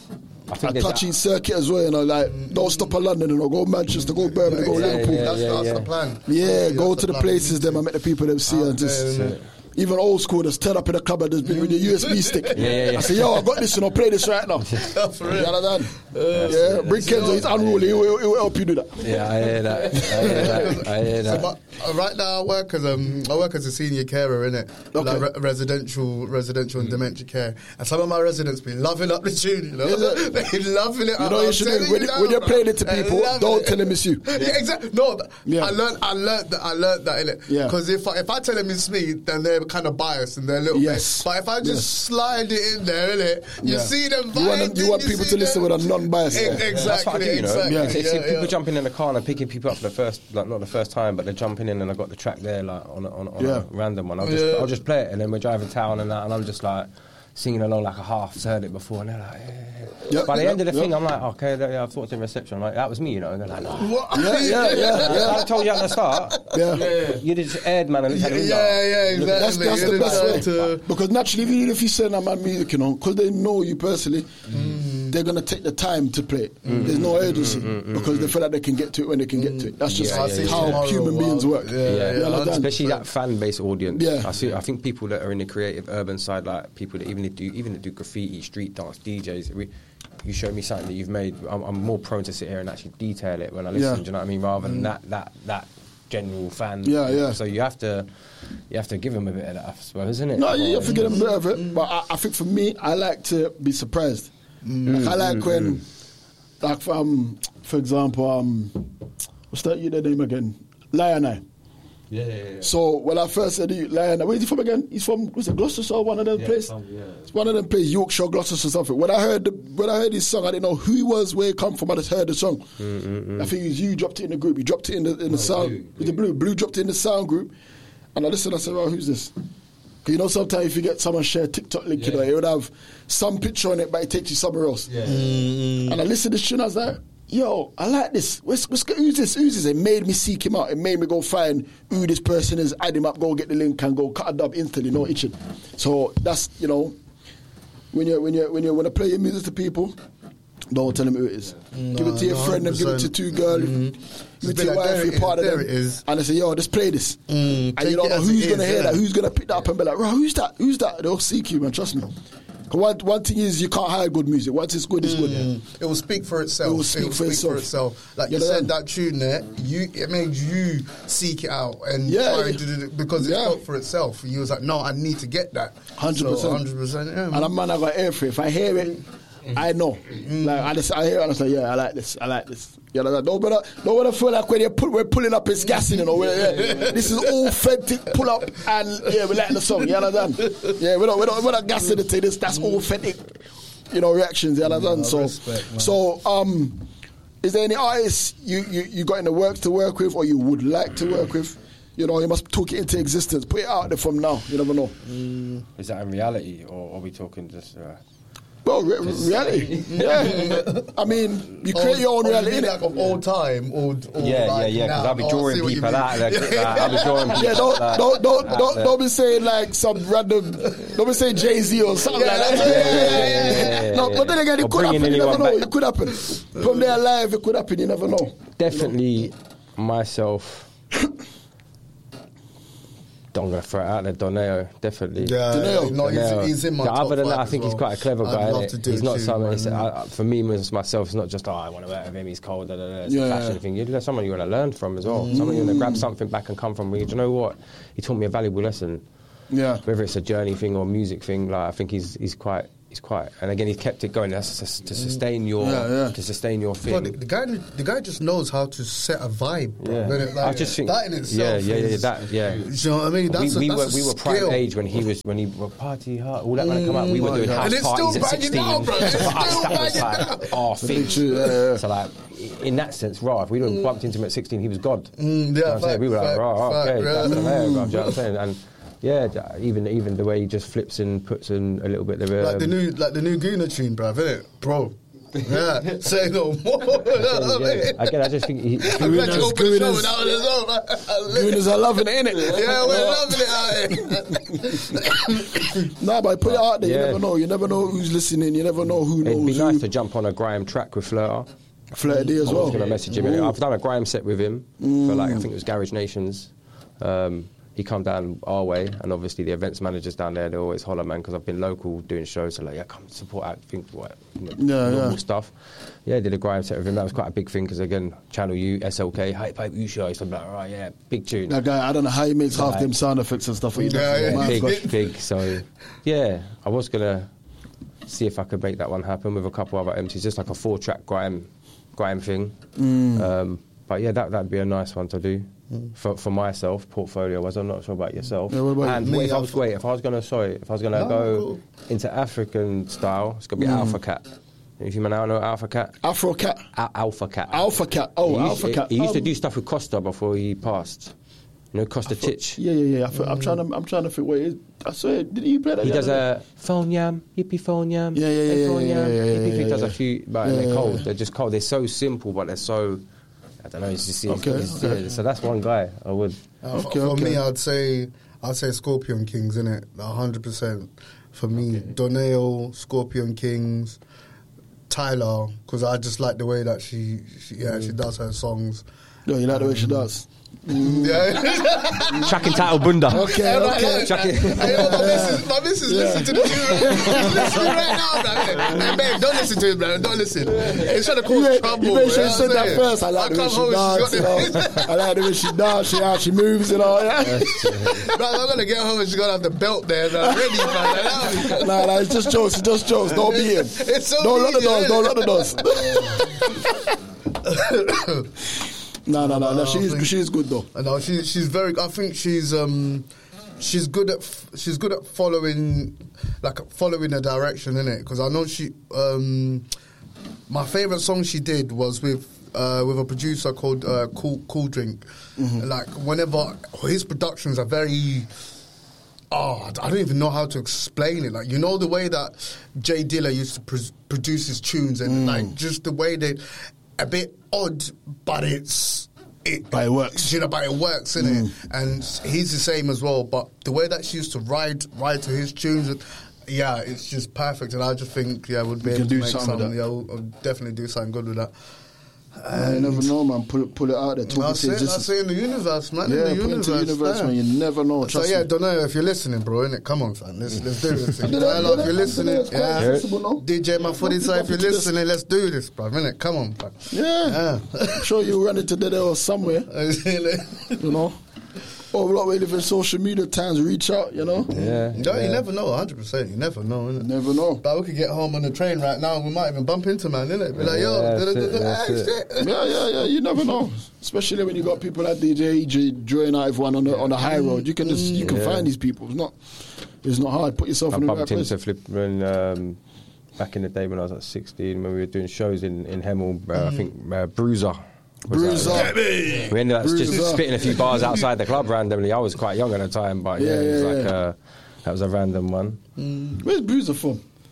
Speaker 1: I think
Speaker 2: A
Speaker 1: there's
Speaker 2: touchy circuit as well, you know, like don't stop at London, you know, go Manchester, go Birmingham, go
Speaker 3: Yeah,
Speaker 2: Liverpool.
Speaker 3: That's,
Speaker 1: yeah,
Speaker 3: that's
Speaker 1: yeah.
Speaker 3: the plan.
Speaker 2: Yeah,
Speaker 3: That's
Speaker 2: go
Speaker 3: the
Speaker 2: to the
Speaker 3: plan.
Speaker 2: places them and make the people them see
Speaker 3: Out
Speaker 2: and just
Speaker 3: there, innit?
Speaker 2: even old school just turn up in the club and just bring with your U S B stick.
Speaker 1: Yeah, yeah, yeah.
Speaker 2: I say, yo, I got this, you know, play this right now.
Speaker 3: For real.
Speaker 2: You understand? yeah, bring Kenzo, he's unruly, he will, he will help you do that.
Speaker 1: yeah, I hear that. I hear that. I hear
Speaker 3: So,
Speaker 1: that.
Speaker 3: but, uh, right now, I work as um, I work as a senior carer, innit?
Speaker 2: Okay.
Speaker 3: Like re- residential, residential and dementia care. And some of my residents be loving up the tune, you know.
Speaker 2: Is it?
Speaker 3: They loving it.
Speaker 2: You
Speaker 3: up.
Speaker 2: know, you
Speaker 3: I'm
Speaker 2: should
Speaker 3: telling
Speaker 2: when,
Speaker 3: you
Speaker 2: you-
Speaker 3: now,
Speaker 2: when you're
Speaker 3: bro.
Speaker 2: playing it to
Speaker 3: They
Speaker 2: people,
Speaker 3: loving
Speaker 2: don't
Speaker 3: it.
Speaker 2: tell them it's you.
Speaker 3: Yeah, exactly. No, th-
Speaker 2: Yeah.
Speaker 3: I learned, I learned that, I learned that, innit?
Speaker 2: Yeah.
Speaker 3: Because if I, if I tell them it's me, then they're kind of biased and they're a little
Speaker 2: Yes.
Speaker 3: bit. But if I just
Speaker 2: Yes.
Speaker 3: slide it in there, innit? You
Speaker 2: Yeah.
Speaker 3: see them.
Speaker 2: You want them- you
Speaker 3: vibing,
Speaker 2: want people
Speaker 3: see
Speaker 2: to listen
Speaker 3: them-
Speaker 2: with a non-bias.
Speaker 3: Ex-
Speaker 2: Yeah.
Speaker 3: Exactly.
Speaker 1: That's what I do, you know.
Speaker 3: Exactly.
Speaker 1: If, if
Speaker 3: Yeah,
Speaker 1: people
Speaker 3: yeah.
Speaker 1: jumping in the car and I'm picking people up for the first, like not the first time, but they're jumping in and I got the track there, like on a, on, a- on
Speaker 2: Yeah.
Speaker 1: a random one. I'll just,
Speaker 3: Yeah.
Speaker 1: I'll just play it, and then we're driving town and that, and I'm just like singing along like a half heard it before, and they're like, yeah.
Speaker 2: Yep,
Speaker 1: By the
Speaker 2: yep,
Speaker 1: end of the
Speaker 2: yep.
Speaker 1: thing, I'm like, okay, yeah, I've talked in reception. I'm like, that was me, you know. And they're like, no.
Speaker 3: What?
Speaker 2: Yeah, yeah, yeah, yeah.
Speaker 1: I told you at the start.
Speaker 2: Yeah.
Speaker 1: You just aired, man, and looked
Speaker 3: Yeah,
Speaker 1: at me.
Speaker 3: yeah, yeah, exactly.
Speaker 2: That's, that's
Speaker 3: You're
Speaker 2: the best way.
Speaker 3: to-
Speaker 2: Because naturally, even if you send that man music, you know, because they know you personally, they're going to take the time to play it. There's no urgency because they feel like they can get to it when they can get to it. That's just
Speaker 1: Yeah, yeah,
Speaker 2: how
Speaker 1: yeah.
Speaker 2: human beings work.
Speaker 3: Yeah,
Speaker 1: Yeah,
Speaker 2: You
Speaker 3: yeah,
Speaker 2: understand?
Speaker 1: especially that fan base audience.
Speaker 2: Yeah.
Speaker 1: I see. I think people that are in the creative urban side, like people that even do even that do graffiti, street dance, D Js. We, you show me something that you've made. I'm, I'm more prone to sit here and actually detail it when I listen.
Speaker 2: Yeah.
Speaker 1: Do you know what I mean? Rather than that that that general fan.
Speaker 2: Yeah, yeah.
Speaker 1: So you have to you have to give them a bit of that, I suppose, isn't it?
Speaker 2: No, you have to get a bit of it. But I, I think for me, I like to be surprised. Like I like when, like um, for example, um, what's that? You the name again? Lion Eye.
Speaker 1: Yeah, yeah, yeah.
Speaker 2: So when I first said he- Lion Eye, where's he from again? He's from was it Gloucestershire? One of them
Speaker 1: Yeah,
Speaker 2: places.
Speaker 1: some- yeah.
Speaker 2: It's one of them places, Yorkshire, Gloucestershire, something. When I heard the, when I heard his song, I didn't know who he was, where he come from. I just heard the song. I think it was you dropped it in the group. You dropped it in the in the sound.
Speaker 1: Blue,
Speaker 2: With the blue, blue dropped it in the sound group, and I listened. I said, "Oh, who's this?" 'Cause you know, sometimes if you get someone share TikTok link, you know, it would have some picture on it, but it takes you somewhere else.
Speaker 1: Yeah.
Speaker 2: And I listened to this tune, I was like, yo, I like this. What's, what's, who's this? Who's this? It made me seek him out. It made me go find who this person is, add him up, go get the link, and go cut a dub instantly, no itching. So that's, you know, when you when you when you want to play your music to people, don't tell them who it is. Give it to your
Speaker 3: no,
Speaker 2: friend, and give it to
Speaker 3: one hundred percent.
Speaker 2: two girls.
Speaker 3: Mm-hmm.
Speaker 2: Give it
Speaker 3: Just
Speaker 2: to your
Speaker 3: be like,
Speaker 2: wife,
Speaker 3: there
Speaker 2: you're
Speaker 3: it
Speaker 2: part
Speaker 3: is,
Speaker 2: of
Speaker 3: there
Speaker 2: them.
Speaker 3: it is.
Speaker 2: And they say, yo, just play this.
Speaker 3: Mm,
Speaker 2: and
Speaker 3: take
Speaker 2: you don't
Speaker 3: it
Speaker 2: know
Speaker 3: as
Speaker 2: who's
Speaker 3: it
Speaker 2: going to
Speaker 3: is,
Speaker 2: hear
Speaker 3: yeah.
Speaker 2: that, who's going to pick that up and be like, bro, who's that? Who's that? They'll seek you, man, trust me. 'Cause One, one thing is, you can't hide good music. Once it's good, it's good.
Speaker 3: Mm. It will speak for itself.
Speaker 2: It will speak for itself.
Speaker 3: Like
Speaker 2: You
Speaker 3: you
Speaker 2: know
Speaker 3: said,
Speaker 2: that?
Speaker 3: that tune there, you it made you seek it out and
Speaker 2: Yeah,
Speaker 3: try
Speaker 2: yeah.
Speaker 3: to do it because it
Speaker 2: Yeah.
Speaker 3: spoke for itself. You was like, no, I need to get that.
Speaker 2: one hundred percent.
Speaker 3: So, one hundred percent. Yeah,
Speaker 2: And
Speaker 3: man.
Speaker 2: a man I got air for it. If I hear it, I know. Like I just I hear it and I say, yeah, I like this. I like this. You know, don't wanna don't wanna feel like when you put we're pulling up it's gassing, you know. We're, yeah. This is authentic pull up and yeah, we like the song, you understand? Yeah, we don't we don't we're not gassing it to this, that's authentic, you know, reactions, you understand?
Speaker 3: No,
Speaker 2: so
Speaker 3: respect, man.
Speaker 2: so um is there any artists you, you, you got in the works to work with or you would like to work with? You know, you must talk it into existence. Put it out there from now. You never know.
Speaker 1: Is that in reality, or are we talking just? Uh,
Speaker 2: Bro, re- reality. Yeah. I mean, you create your own reality.
Speaker 3: Like of all time, or, or
Speaker 1: Yeah,
Speaker 3: like
Speaker 1: yeah, yeah. Because
Speaker 3: now.
Speaker 1: I'll be
Speaker 3: Oh, I
Speaker 1: drawing
Speaker 3: see what you
Speaker 1: people
Speaker 3: mean.
Speaker 1: out. Like, like, I'll be drawing people.
Speaker 2: Yeah, don't
Speaker 1: like,
Speaker 2: don't don't
Speaker 1: like
Speaker 2: don't,
Speaker 1: that.
Speaker 2: don't be saying like some random. Don't be saying Jay Z or something
Speaker 3: Yeah,
Speaker 2: like that.
Speaker 3: yeah, yeah, yeah,
Speaker 1: yeah, yeah,
Speaker 2: No,
Speaker 1: yeah.
Speaker 2: but then again,
Speaker 1: Or
Speaker 2: it could
Speaker 1: bringing
Speaker 2: happen. You never
Speaker 1: anyone
Speaker 2: know.
Speaker 1: back.
Speaker 2: It could happen. From there live, it could happen. You never know.
Speaker 1: Definitely myself. I'm gonna throw it out there, Doneo. Definitely.
Speaker 3: Yeah,
Speaker 2: Doneo.
Speaker 3: no,
Speaker 1: Doneo.
Speaker 3: he's, he's in my
Speaker 1: Yeah,
Speaker 3: top
Speaker 1: Other than that,
Speaker 3: five
Speaker 1: I
Speaker 3: as
Speaker 1: think he's
Speaker 3: well.
Speaker 1: quite a clever
Speaker 3: I'd
Speaker 1: guy.
Speaker 3: love
Speaker 1: innit?
Speaker 3: to do
Speaker 1: He's
Speaker 3: it
Speaker 1: not
Speaker 3: too,
Speaker 1: someone. It's,
Speaker 3: man.
Speaker 1: I, for me, as myself, it's not just oh, I want to work with him. He's cold. Da, da, da. It's
Speaker 2: Yeah,
Speaker 1: a fashion
Speaker 2: yeah.
Speaker 1: thing. You're someone you want to learn from as well. Someone you want to grab something back and come from. Do you know what? He taught me a valuable lesson.
Speaker 2: Yeah.
Speaker 1: Whether it's a journey thing or a music thing, like I think he's he's quite he's quite. And again, he's kept it going. That's to, to sustain your
Speaker 2: Yeah, yeah.
Speaker 1: to sustain your
Speaker 3: Bro,
Speaker 1: thing.
Speaker 3: the, the guy, the guy just knows how to set a vibe. Bro.
Speaker 1: Yeah.
Speaker 3: Innit? Like,
Speaker 1: I just think
Speaker 3: that in itself.
Speaker 1: yeah, yeah, yeah,
Speaker 3: is,
Speaker 1: that yeah.
Speaker 3: Do you know what I mean? That's
Speaker 1: we, we
Speaker 3: a, that's
Speaker 1: were
Speaker 3: a
Speaker 1: we were prime
Speaker 3: skill.
Speaker 1: age when he was when he were party hard all that when it come out. We were doing
Speaker 3: God.
Speaker 1: house
Speaker 3: And it's still
Speaker 1: parties at
Speaker 3: banging
Speaker 1: sixteen.
Speaker 3: now, bro.
Speaker 1: So
Speaker 3: It's
Speaker 1: for us,
Speaker 3: still
Speaker 1: that was
Speaker 3: banging
Speaker 1: like our thing.
Speaker 2: True, yeah, yeah.
Speaker 1: So like in that sense, raw. If we didn't bumped into him at sixteen, he was God.
Speaker 3: Mm, yeah,
Speaker 1: You know what I'm saying?
Speaker 3: fact,
Speaker 1: We were like,
Speaker 3: fact,
Speaker 1: raw,
Speaker 3: fact,
Speaker 1: okay,
Speaker 3: yeah.
Speaker 1: that's the mayor, bro. Do you know what I'm saying? And yeah, even even the way he just flips and puts in a little bit of um,
Speaker 3: Like the new, like the new Guna tune, bruv, innit, bro? Yeah, say no more. You know what I
Speaker 1: yeah.
Speaker 3: mean?
Speaker 1: Again, I just think he,
Speaker 3: I'm glad you
Speaker 2: Gunas,
Speaker 3: opened the show
Speaker 2: Gunas.
Speaker 3: with that one as well, man.
Speaker 2: Goonies are loving it, innit?
Speaker 3: Yeah, we're loving it out here.
Speaker 2: Nah, but put it out there.
Speaker 1: Yeah.
Speaker 2: You never know. You never know who's listening. You never know who knows
Speaker 1: it'd be
Speaker 2: who.
Speaker 1: nice to jump on a Grime track with Flirter.
Speaker 2: Flair D as
Speaker 1: I was
Speaker 2: well.
Speaker 1: going to message him. I've done a Grime set with him for like I think it was Garage Nations. Um, he come down our way, and obviously the events managers down there, they always holler, man, because I've been local doing shows, so like, yeah, come support out, think what, you know,
Speaker 2: Yeah,
Speaker 1: normal
Speaker 2: yeah.
Speaker 1: stuff. Yeah, did a Grime set with him. That was quite a big thing because again, Channel U, S L K, Hype Hype U show. So I'm like, all right, yeah, big tune.
Speaker 2: That guy, I don't know how he makes half
Speaker 1: Right.
Speaker 2: them sound effects and stuff. What he does.
Speaker 3: Yeah, yeah.
Speaker 2: My
Speaker 1: big,
Speaker 2: gosh.
Speaker 1: big. So yeah, I was gonna see if I could make that one happen with a couple other M Cs, just like a four-track Grime, Grime thing.
Speaker 2: Mm.
Speaker 1: Um, but yeah, that that'd be a nice one to do. For, for myself, portfolio-wise, I'm not sure about yourself.
Speaker 2: Yeah, what about
Speaker 1: and
Speaker 3: me?
Speaker 1: what if I was wait, if I was gonna sorry, if I was gonna
Speaker 3: No,
Speaker 1: go
Speaker 3: cool.
Speaker 1: into African style, it's gonna be
Speaker 2: Mm.
Speaker 1: Alpha Cat. If you man now know Alpha Cat,
Speaker 2: Afro Cat.
Speaker 1: Al- Alpha Cat.
Speaker 2: Alpha Cat. Oh,
Speaker 1: he used,
Speaker 2: Alpha
Speaker 1: he-
Speaker 2: Cat.
Speaker 1: He used to
Speaker 2: Um,
Speaker 1: do stuff with Costa before he passed. You know, Costa Titch.
Speaker 2: Yeah, yeah, yeah. I feel, I'm trying to. I'm trying to think. Wait, I swear, did he play that?
Speaker 1: He
Speaker 2: the
Speaker 1: does
Speaker 2: other day?
Speaker 1: a phone yam, yippee phone yam.
Speaker 2: Yeah, yeah, yeah,
Speaker 1: hey,
Speaker 2: yeah,
Speaker 1: phone
Speaker 2: yeah,
Speaker 1: yam,
Speaker 2: yeah, yeah,
Speaker 1: yippee. He
Speaker 2: yeah,
Speaker 1: does a
Speaker 2: yeah.
Speaker 1: few, but
Speaker 2: Yeah,
Speaker 1: they're
Speaker 2: yeah,
Speaker 1: cold.
Speaker 2: yeah.
Speaker 1: They're just cold. They're so simple, but they're so. I don't know. It's just it's,
Speaker 2: Okay,
Speaker 1: it's-
Speaker 2: okay.
Speaker 1: yeah, so that's one guy I would.
Speaker 3: Uh, for
Speaker 2: Okay,
Speaker 3: for
Speaker 2: okay.
Speaker 3: me, I'd say I'd say Scorpion Kings, innit? A hundred percent. For me, Doneo, Scorpion Kings, Tyler, because I just like the way that she, she yeah, she does her songs.
Speaker 2: No, you like the way she does.
Speaker 3: Yeah.
Speaker 1: Track entitled Bunda.
Speaker 2: Okay, okay.
Speaker 1: Chuck it.
Speaker 3: Hey, yo, my missus, my missus listen to the tune right, listen right now, man. Hey, babe, don't listen to it, man. Don't listen. It's trying to cause
Speaker 2: You made,
Speaker 3: trouble.
Speaker 2: you made sure
Speaker 3: man,
Speaker 2: you said
Speaker 3: know what
Speaker 2: that
Speaker 3: I'm
Speaker 2: first. I
Speaker 3: saying?
Speaker 2: like the way
Speaker 3: come
Speaker 2: she
Speaker 3: home,
Speaker 2: dance.
Speaker 3: she's
Speaker 2: You
Speaker 3: got
Speaker 2: know?
Speaker 3: the-
Speaker 2: I like the way she dance. She how she moves and all. Yeah.
Speaker 3: Bro, I'm gonna get home and she's gonna have the belt there, man. Ready, man.
Speaker 2: Nah, nah, it's just jokes. It's just jokes. Don't be him.
Speaker 3: It's so
Speaker 2: Don't lock the
Speaker 3: easy,
Speaker 2: doors.
Speaker 3: isn't
Speaker 2: Don't
Speaker 3: it?
Speaker 2: lock the doors. No, no, no, no. She's she's good though.
Speaker 3: No, she, she's very. I think she's um, she's good at f- she's good at following, like following a direction, innit? Because I know she. Um, my favorite song she did was with uh, with a producer called uh, Cool Cool Drink. Like whenever his productions are very. Oh, I don't even know how to explain it. Like, you know the way that Jay Dilla used to pr- produce his tunes, and like just the way they, a bit odd, but it's it.
Speaker 2: But it works.
Speaker 3: You know, but it works, innit? And he's the same as well. But the way that she used to ride ride to his tunes, and, yeah, it's just perfect. And I just think, yeah, we'd be
Speaker 2: You
Speaker 3: able
Speaker 2: can
Speaker 3: to
Speaker 2: do
Speaker 3: make
Speaker 2: something with
Speaker 3: something.
Speaker 2: that.
Speaker 3: Yeah, we'll, we'll definitely do something good with that.
Speaker 2: Man, you never know, man. Pull it, pull it out there. Talk
Speaker 3: That's
Speaker 2: it,
Speaker 3: it.
Speaker 2: just-
Speaker 3: That's it in the universe, man.
Speaker 2: Yeah,
Speaker 3: in the
Speaker 2: put it
Speaker 3: universe,
Speaker 2: into the universe,
Speaker 3: yeah.
Speaker 2: man. You never know.
Speaker 3: So
Speaker 2: Trust
Speaker 3: yeah,
Speaker 2: me.
Speaker 3: don't know if you're listening, bro. Innit? Come on, fam. Let's let's do this. Thing.
Speaker 2: Do that,
Speaker 3: Dialogue,
Speaker 2: do
Speaker 3: if you're
Speaker 2: that,
Speaker 3: listening,
Speaker 2: do that. It's quite
Speaker 3: yeah.
Speaker 2: accessible, no?
Speaker 3: D J Mafudi, so if you're
Speaker 2: Just-
Speaker 3: listening, let's do this, bro. Innit? Come on, bro.
Speaker 2: Yeah. I'm sure you run into there or somewhere, you know. Or a lot of different social media times, reach out, you know.
Speaker 1: Yeah.
Speaker 3: No,
Speaker 1: yeah.
Speaker 3: you never know, one hundred percent. You never know, innit?
Speaker 2: Never know.
Speaker 3: But we could get home on the train right now and we might even bump into man, innit? Be like, yo,
Speaker 1: Yeah,
Speaker 3: da- da- da-
Speaker 1: that's it,
Speaker 3: da-
Speaker 1: that's
Speaker 3: ah,
Speaker 1: it.
Speaker 3: shit.
Speaker 2: Yeah, yeah, yeah. You never know. Especially when you got people like D J E J drawing out everyone on the on the high road. You can just you can
Speaker 1: Yeah.
Speaker 2: find these people. It's not it's not hard. Put yourself
Speaker 1: I
Speaker 2: in the right
Speaker 1: bumped
Speaker 2: place.
Speaker 1: into Flip when um, back in the day when I was like sixteen when we were doing shows in in Hemel. Uh, I think uh, Bruiser. was
Speaker 2: Bruiser.
Speaker 1: that- We ended up just
Speaker 2: Bruiser.
Speaker 1: spitting a few bars outside the club randomly. I was quite young at the time, but yeah,
Speaker 2: Yeah,
Speaker 1: it was
Speaker 2: yeah,
Speaker 1: like
Speaker 2: yeah.
Speaker 1: uh, that was a random one.
Speaker 2: Where's Bruiser from?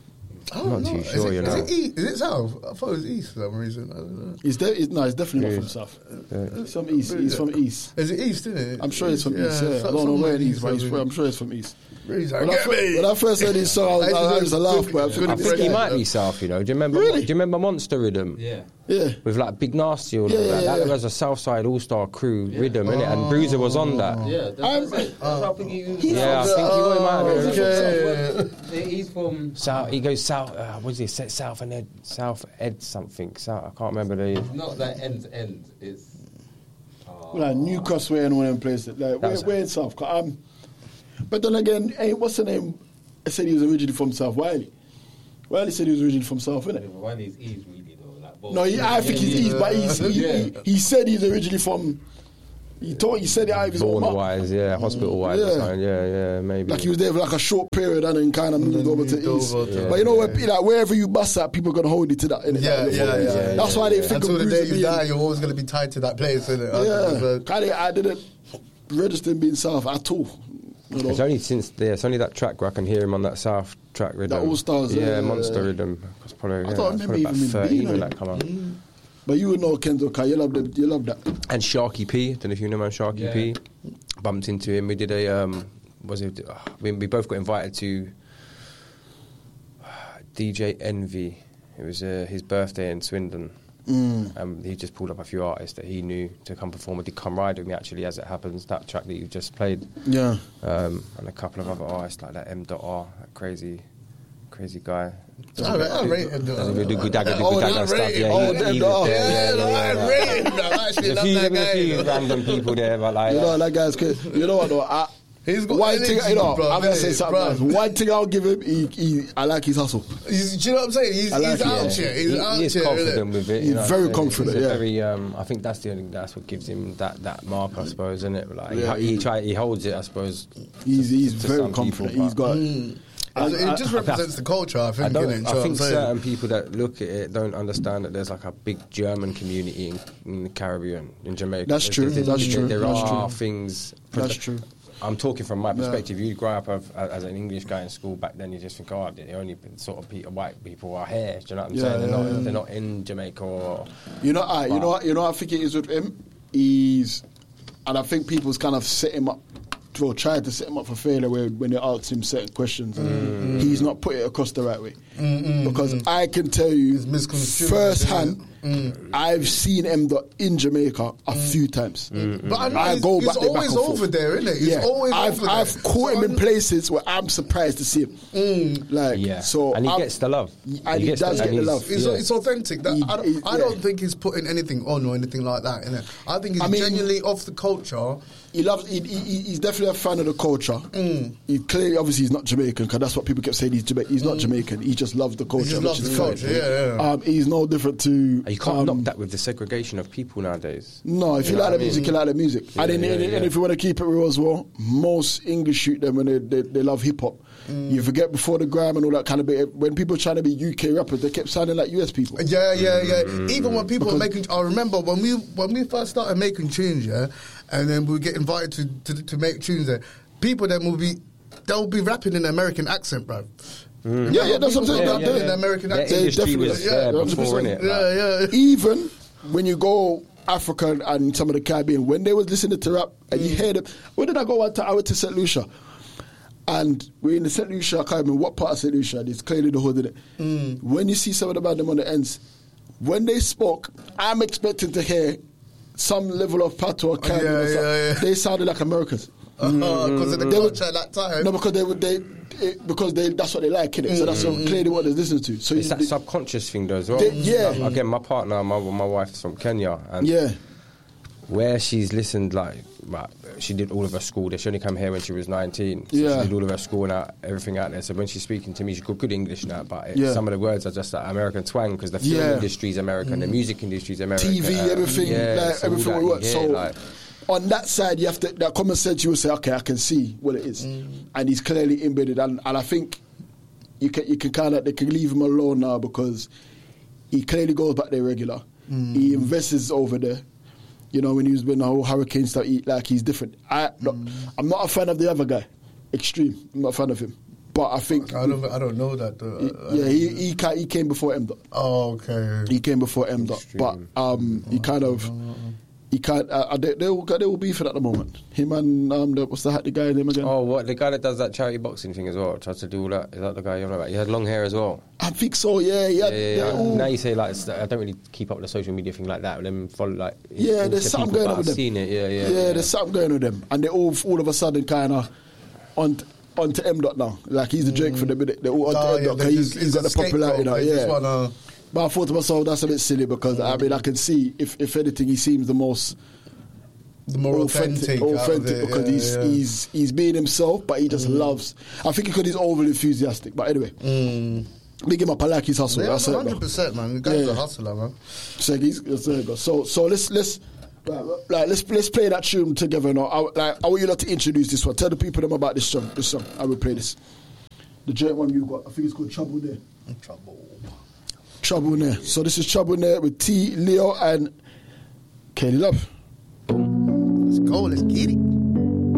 Speaker 3: Oh,
Speaker 1: I'm not
Speaker 3: no.
Speaker 1: too
Speaker 3: Is
Speaker 1: sure,
Speaker 3: it,
Speaker 1: you know.
Speaker 3: Is it, east? Is it south? I thought it was east for some reason. I don't know.
Speaker 2: He's de- he's, no, he's definitely not
Speaker 1: Yeah.
Speaker 2: from south. He's from east. He's from east.
Speaker 3: Is it east, isn't it?
Speaker 2: I'm sure he's from east. Yeah.
Speaker 3: so-
Speaker 2: I don't know
Speaker 3: somewhere
Speaker 2: where he's, but
Speaker 3: east,
Speaker 2: he's, I'm sure he's from east.
Speaker 3: He's like,
Speaker 2: When I,
Speaker 3: "Get
Speaker 2: fir-
Speaker 3: me!"
Speaker 2: when I first heard his song, I was, I was a laugh, but I'm
Speaker 3: Good
Speaker 2: feeling
Speaker 1: I
Speaker 2: this
Speaker 1: think he
Speaker 2: guy.
Speaker 1: might be south, you know. Do you remember?
Speaker 2: Really?
Speaker 1: Do you remember Monster Rhythm?
Speaker 4: Yeah.
Speaker 2: Yeah.
Speaker 1: With like Big Nasty or
Speaker 2: Yeah,
Speaker 1: all
Speaker 2: yeah,
Speaker 1: that. That
Speaker 2: yeah.
Speaker 1: was a Southside All Star Crew rhythm, innit? And Bruiser was on that.
Speaker 4: Yeah, that's,
Speaker 2: I'm-
Speaker 4: that's it. That's what I think he was.
Speaker 1: Yeah, I think he might have been.
Speaker 3: Okay.
Speaker 4: He's from.
Speaker 1: South, he goes south. Uh, what is he? Set South and Ed, South Ed something. South. I can't remember the.
Speaker 4: Not that end to end. It's. Uh,
Speaker 2: Like Newcastle and one of them places. Like, we're,
Speaker 1: was-
Speaker 2: we're in South. 'Cause I'm, but then again, hey, what's the name? I said he was originally from South. Wiley. Wiley said he was originally from South, innit?
Speaker 4: One is East, really, though. Like, both.
Speaker 2: No, he, I think he's East, but he's, he,
Speaker 4: Yeah.
Speaker 2: he, he said he's originally from. He told he said it out of his own
Speaker 1: Born
Speaker 2: mouth.
Speaker 1: wise, yeah, hospital wise,
Speaker 2: Yeah.
Speaker 1: or something. Yeah, yeah, maybe.
Speaker 2: Like he was there for like a short period and then kind of moved over to
Speaker 3: moved
Speaker 2: East.
Speaker 3: over to-
Speaker 2: But you know, where, like, wherever you bust at, people are going to hold you to that. Innit?
Speaker 3: Yeah,
Speaker 2: Like,
Speaker 3: yeah, yeah,
Speaker 1: yeah,
Speaker 2: That's
Speaker 1: yeah,
Speaker 2: why they
Speaker 1: yeah.
Speaker 2: think
Speaker 3: Until
Speaker 2: of
Speaker 3: the day
Speaker 2: Bruiser
Speaker 3: you
Speaker 2: being-
Speaker 3: die, you're always going to be tied to that place, isn't it?
Speaker 2: Yeah, kind of. I didn't register him being South at all. You know?
Speaker 1: It's only since yeah, it's only that track where I can hear him on that South track rhythm.
Speaker 2: All Stars,
Speaker 1: yeah,
Speaker 2: yeah, yeah,
Speaker 1: Monster
Speaker 2: yeah.
Speaker 1: rhythm. That's probably, yeah,
Speaker 2: don't
Speaker 1: that's
Speaker 2: remember
Speaker 1: probably about
Speaker 2: even
Speaker 1: thirteen
Speaker 2: being
Speaker 1: when
Speaker 2: on
Speaker 1: that come out.
Speaker 2: But you would know Kenzo Kai. You love that. You love that.
Speaker 1: And Sharky P, don't know if you know man Sharky
Speaker 4: Yeah.
Speaker 1: P. Bumped into him. We did a um, was it? Uh, we, we both got invited to D J Envy. It was uh, his birthday in Swindon.
Speaker 2: Mm.
Speaker 1: Um, he just pulled up a few artists that he knew to come perform. He did Come Ride With Me, actually, as it happens, that track that you just played.
Speaker 2: Yeah.
Speaker 1: Um, and a couple of other artists like that M dot R, that crazy, crazy guy.
Speaker 3: I rate- I rate him, though.
Speaker 1: Does a good good dagger,
Speaker 3: Oh,
Speaker 1: good
Speaker 3: I
Speaker 1: dagger
Speaker 3: rate
Speaker 1: stuff.
Speaker 3: him.
Speaker 1: Yeah,
Speaker 3: Oh,
Speaker 1: he,
Speaker 2: them
Speaker 1: he
Speaker 2: dog.
Speaker 1: was there.
Speaker 3: Yeah,
Speaker 1: Yeah,
Speaker 3: no,
Speaker 1: yeah,
Speaker 3: I
Speaker 1: yeah.
Speaker 3: rate him. I actually
Speaker 1: There's a
Speaker 3: love
Speaker 1: few,
Speaker 3: that
Speaker 1: there's a few
Speaker 3: guy.
Speaker 1: random people there, but like,
Speaker 2: You know
Speaker 1: uh,
Speaker 2: that guy's good. You know what though? I,
Speaker 3: He's got
Speaker 2: one
Speaker 3: energy,
Speaker 2: thing, you know,
Speaker 3: bruv,
Speaker 2: I'm gonna
Speaker 3: innit,
Speaker 2: say something.
Speaker 3: bruv.
Speaker 2: Else. One thing I'll give him, he, he, I like his hustle.
Speaker 3: He's, do you know what I'm saying? He's,
Speaker 2: I like
Speaker 3: he's
Speaker 2: it,
Speaker 3: out
Speaker 2: yeah.
Speaker 3: here. He's
Speaker 1: he,
Speaker 3: out
Speaker 1: he is
Speaker 3: here.
Speaker 1: confident
Speaker 3: innit?
Speaker 1: with it.
Speaker 2: He's
Speaker 1: You know,
Speaker 2: very
Speaker 1: so
Speaker 2: confident,
Speaker 1: he's a
Speaker 2: yeah.
Speaker 1: Very, um, I think that's the only that's what gives him that, that mark, I suppose, isn't it? Like
Speaker 2: Yeah,
Speaker 1: he, he
Speaker 2: he-
Speaker 1: try he holds it, I suppose.
Speaker 2: He's
Speaker 1: to-
Speaker 2: he's
Speaker 1: to
Speaker 2: very
Speaker 1: some
Speaker 2: confident.
Speaker 1: people,
Speaker 2: He's
Speaker 1: but-
Speaker 2: got.
Speaker 3: Mm.
Speaker 2: I-
Speaker 3: it
Speaker 2: I-
Speaker 3: just
Speaker 2: I-
Speaker 3: represents the culture, I
Speaker 1: I
Speaker 3: think.
Speaker 1: don't.
Speaker 3: innit? Do you know
Speaker 1: I
Speaker 3: what
Speaker 1: think
Speaker 3: I'm saying?
Speaker 1: certain people that look at it don't understand that there's like a big German community in, in the Caribbean, in Jamaica.
Speaker 2: That's
Speaker 1: There's-
Speaker 2: true,
Speaker 1: there's-
Speaker 2: that's
Speaker 1: there-
Speaker 2: true,
Speaker 1: There
Speaker 2: that's
Speaker 1: are
Speaker 2: true.
Speaker 1: things.
Speaker 2: That's true.
Speaker 1: I'm talking from my perspective. You grow up of, as an English guy in school back then. You just think, oh, the only sort of pe- white people are here. Do you know what I'm
Speaker 2: Yeah,
Speaker 1: saying? They're
Speaker 2: yeah,
Speaker 1: not.
Speaker 2: yeah.
Speaker 1: They're not in Jamaica or.
Speaker 2: You know, I, you know, what- you know, what I think it is with him. He's, and I think people's kind of set him up, or tried to set him up for failure where, when they ask him certain questions, and he's not put it across the right way. Because I can tell you,
Speaker 3: It's misconstrued,
Speaker 2: firsthand,
Speaker 3: isn't
Speaker 2: I've seen M Dot in Jamaica a few times.
Speaker 3: But I know
Speaker 2: I
Speaker 3: he's,
Speaker 2: go
Speaker 3: he's
Speaker 2: back there, back
Speaker 3: always
Speaker 2: and forth.
Speaker 3: over there, isn't it? He's
Speaker 2: Yeah,
Speaker 3: always
Speaker 2: I've
Speaker 3: over there.
Speaker 2: I've caught him
Speaker 3: So
Speaker 2: in
Speaker 3: I'm-
Speaker 2: places where I'm surprised to see him. Like
Speaker 1: Yeah.
Speaker 2: so,
Speaker 1: and he
Speaker 2: I'm-
Speaker 1: gets the love.
Speaker 2: and he
Speaker 1: gets
Speaker 2: does
Speaker 1: and
Speaker 2: get the
Speaker 1: he's-
Speaker 2: love.
Speaker 3: It's,
Speaker 1: yeah.
Speaker 3: it's authentic. That,
Speaker 2: He-
Speaker 3: I, don't,
Speaker 2: he-
Speaker 3: I don't
Speaker 2: yeah.
Speaker 3: think he's putting anything on or anything like that. Innit? I think he's
Speaker 2: I mean-
Speaker 3: genuinely off the culture.
Speaker 2: He loves. He, he, he's definitely a fan of the culture.
Speaker 3: Mm.
Speaker 2: He clearly, obviously, he's not Jamaican because that's what people kept saying. He's Jamaican. He's not Jamaican. He just loves the culture.
Speaker 3: just
Speaker 2: which
Speaker 3: loves
Speaker 2: is
Speaker 3: the
Speaker 2: fine.
Speaker 3: culture, yeah, yeah.
Speaker 2: Um, he's no different to.
Speaker 1: You can't
Speaker 2: um,
Speaker 1: knock that with the segregation of people nowadays.
Speaker 2: No, if you,
Speaker 1: know
Speaker 2: like
Speaker 1: what
Speaker 2: the
Speaker 1: I
Speaker 2: music,
Speaker 1: mean?
Speaker 2: you like the music.
Speaker 1: Yeah,
Speaker 2: and, then,
Speaker 1: yeah,
Speaker 2: and,
Speaker 1: yeah.
Speaker 2: and if you want to keep it real as well, most English shoot them when they, they, they love hip hop.
Speaker 3: Mm.
Speaker 2: You forget before the gram and all that kind of bit. When people were trying to be U K rappers, they kept sounding like U S people.
Speaker 3: Yeah, yeah, yeah.
Speaker 2: Mm.
Speaker 3: Even when people were making, I remember when we when we first started making tunes, yeah, and then we get invited to, to to make tunes there. People then will be they'll be rapping in an American accent, bro.
Speaker 2: Yeah, yeah, that's what I'm saying.
Speaker 3: People
Speaker 2: That-
Speaker 3: rapping
Speaker 2: that-
Speaker 3: in an American
Speaker 1: Their
Speaker 3: accent.
Speaker 1: industry
Speaker 2: definitely,
Speaker 1: was
Speaker 2: yeah,
Speaker 1: there
Speaker 2: one hundred
Speaker 1: before,
Speaker 2: percent.
Speaker 1: innit?
Speaker 3: Yeah, yeah.
Speaker 2: Even when you go Africa and some of the Caribbean, when they was listening to rap and you hear them, where did I go? One time I went to Saint Lucia, and we're in the Saint Lucia. I can't remember what part of Saint Lucia. It's clearly the hood in it. When you see some of the band them on the ends, when they spoke, I'm expecting to hear some level of patois. Caribbean
Speaker 3: yeah,
Speaker 2: or something.
Speaker 3: yeah, yeah.
Speaker 2: They sounded like Americans.
Speaker 3: Because of the
Speaker 2: They were-
Speaker 3: culture at that time.
Speaker 2: No, because they would they it, because they that's what they like, innit? So that's what, clearly what they're listening to. So
Speaker 1: It's
Speaker 2: you-
Speaker 1: that subconscious thing though as well.
Speaker 2: They- yeah.
Speaker 1: Like, again, my partner, my my wife's from Kenya, and
Speaker 2: yeah.
Speaker 1: where she's listened, like, like, she did all of her school there. She only came here when she was nineteen. So
Speaker 2: Yeah.
Speaker 1: she did all of her school and out, everything out there. So when she's speaking to me, she's got good English now, but it,
Speaker 2: Yeah.
Speaker 1: some of the words are just like American twang because the film
Speaker 2: Yeah.
Speaker 1: industry's American, the music industry's American.
Speaker 2: T V,
Speaker 1: uh,
Speaker 2: everything,
Speaker 1: yeah,
Speaker 2: like,
Speaker 1: so all
Speaker 2: everything
Speaker 1: that
Speaker 2: will
Speaker 1: you
Speaker 2: work.
Speaker 1: hear,
Speaker 2: So
Speaker 1: like,
Speaker 2: on that side, you have to that common sense. You will say, okay, I can see what it is, and he's clearly embedded. And, and I think you can you can kind of they can leave him alone now because he clearly goes back there regular. He invests over there. You know, when he was when the whole hurricane stuff, he, like he's different. I, no, I'm not a fan of the other guy, Extreme. I'm not a fan of him. but I think
Speaker 3: I don't, I don't know that. Though.
Speaker 2: yeah, he he, ca- he came before M Dot.
Speaker 3: Oh, okay.
Speaker 2: He came before M Dot, but um, he kind of he can't. Uh, they they all they all beefing at the moment. Him and um, the, what's the the guy name again?
Speaker 1: Oh, what the guy that does that charity boxing thing as well? Tries to do all that. Is that the guy you're on about? He had long hair as well.
Speaker 2: I think so. Yeah, yeah.
Speaker 1: Yeah, yeah, yeah.
Speaker 2: all-
Speaker 1: Now you say like it's- I don't really keep up with the social media thing like that. But then follow like
Speaker 2: Yeah, there's
Speaker 1: into
Speaker 2: something
Speaker 1: people,
Speaker 2: going
Speaker 1: but
Speaker 2: on with
Speaker 1: I've
Speaker 2: them.
Speaker 1: Seen it. Yeah, yeah.
Speaker 2: yeah, there's something going on with them, and they all all of a sudden kind of on onto M Dot now. Like he's the Drake for the minute. They're all onto
Speaker 3: Oh,
Speaker 2: M
Speaker 3: yeah,
Speaker 2: Dot
Speaker 3: they
Speaker 2: because he's,
Speaker 3: just-
Speaker 2: he's got the
Speaker 3: it's a
Speaker 2: popularity now.
Speaker 3: scapegoat. They just
Speaker 2: Yeah,
Speaker 3: wanna-
Speaker 2: but I thought to myself that's a bit silly because I mean I can see if if anything he seems the most
Speaker 3: The more authentic,
Speaker 2: authentic,
Speaker 3: out of
Speaker 2: authentic
Speaker 3: it,
Speaker 2: because
Speaker 3: yeah,
Speaker 2: he's
Speaker 3: yeah.
Speaker 2: he's he's being himself, but he just loves. I think because he's overly enthusiastic. But anyway,
Speaker 3: Mm.
Speaker 2: big him up. I like his hustle.
Speaker 3: Yeah,
Speaker 2: That's it,
Speaker 3: hundred
Speaker 2: though.
Speaker 3: percent, man. The guy's
Speaker 2: Yeah.
Speaker 3: a hustler, man.
Speaker 2: So he's, there you go. So so let's let's like, like let's let's play that tune together now. I, like I want you lot to introduce this one. Tell the people them about this song. This song. I will play this. The joint one you got. I think it's called Trouble There.
Speaker 3: Trouble.
Speaker 2: Trouble There. So this is Trouble There with T, Leo, and Katie Love.
Speaker 3: Let's go. Let's get it.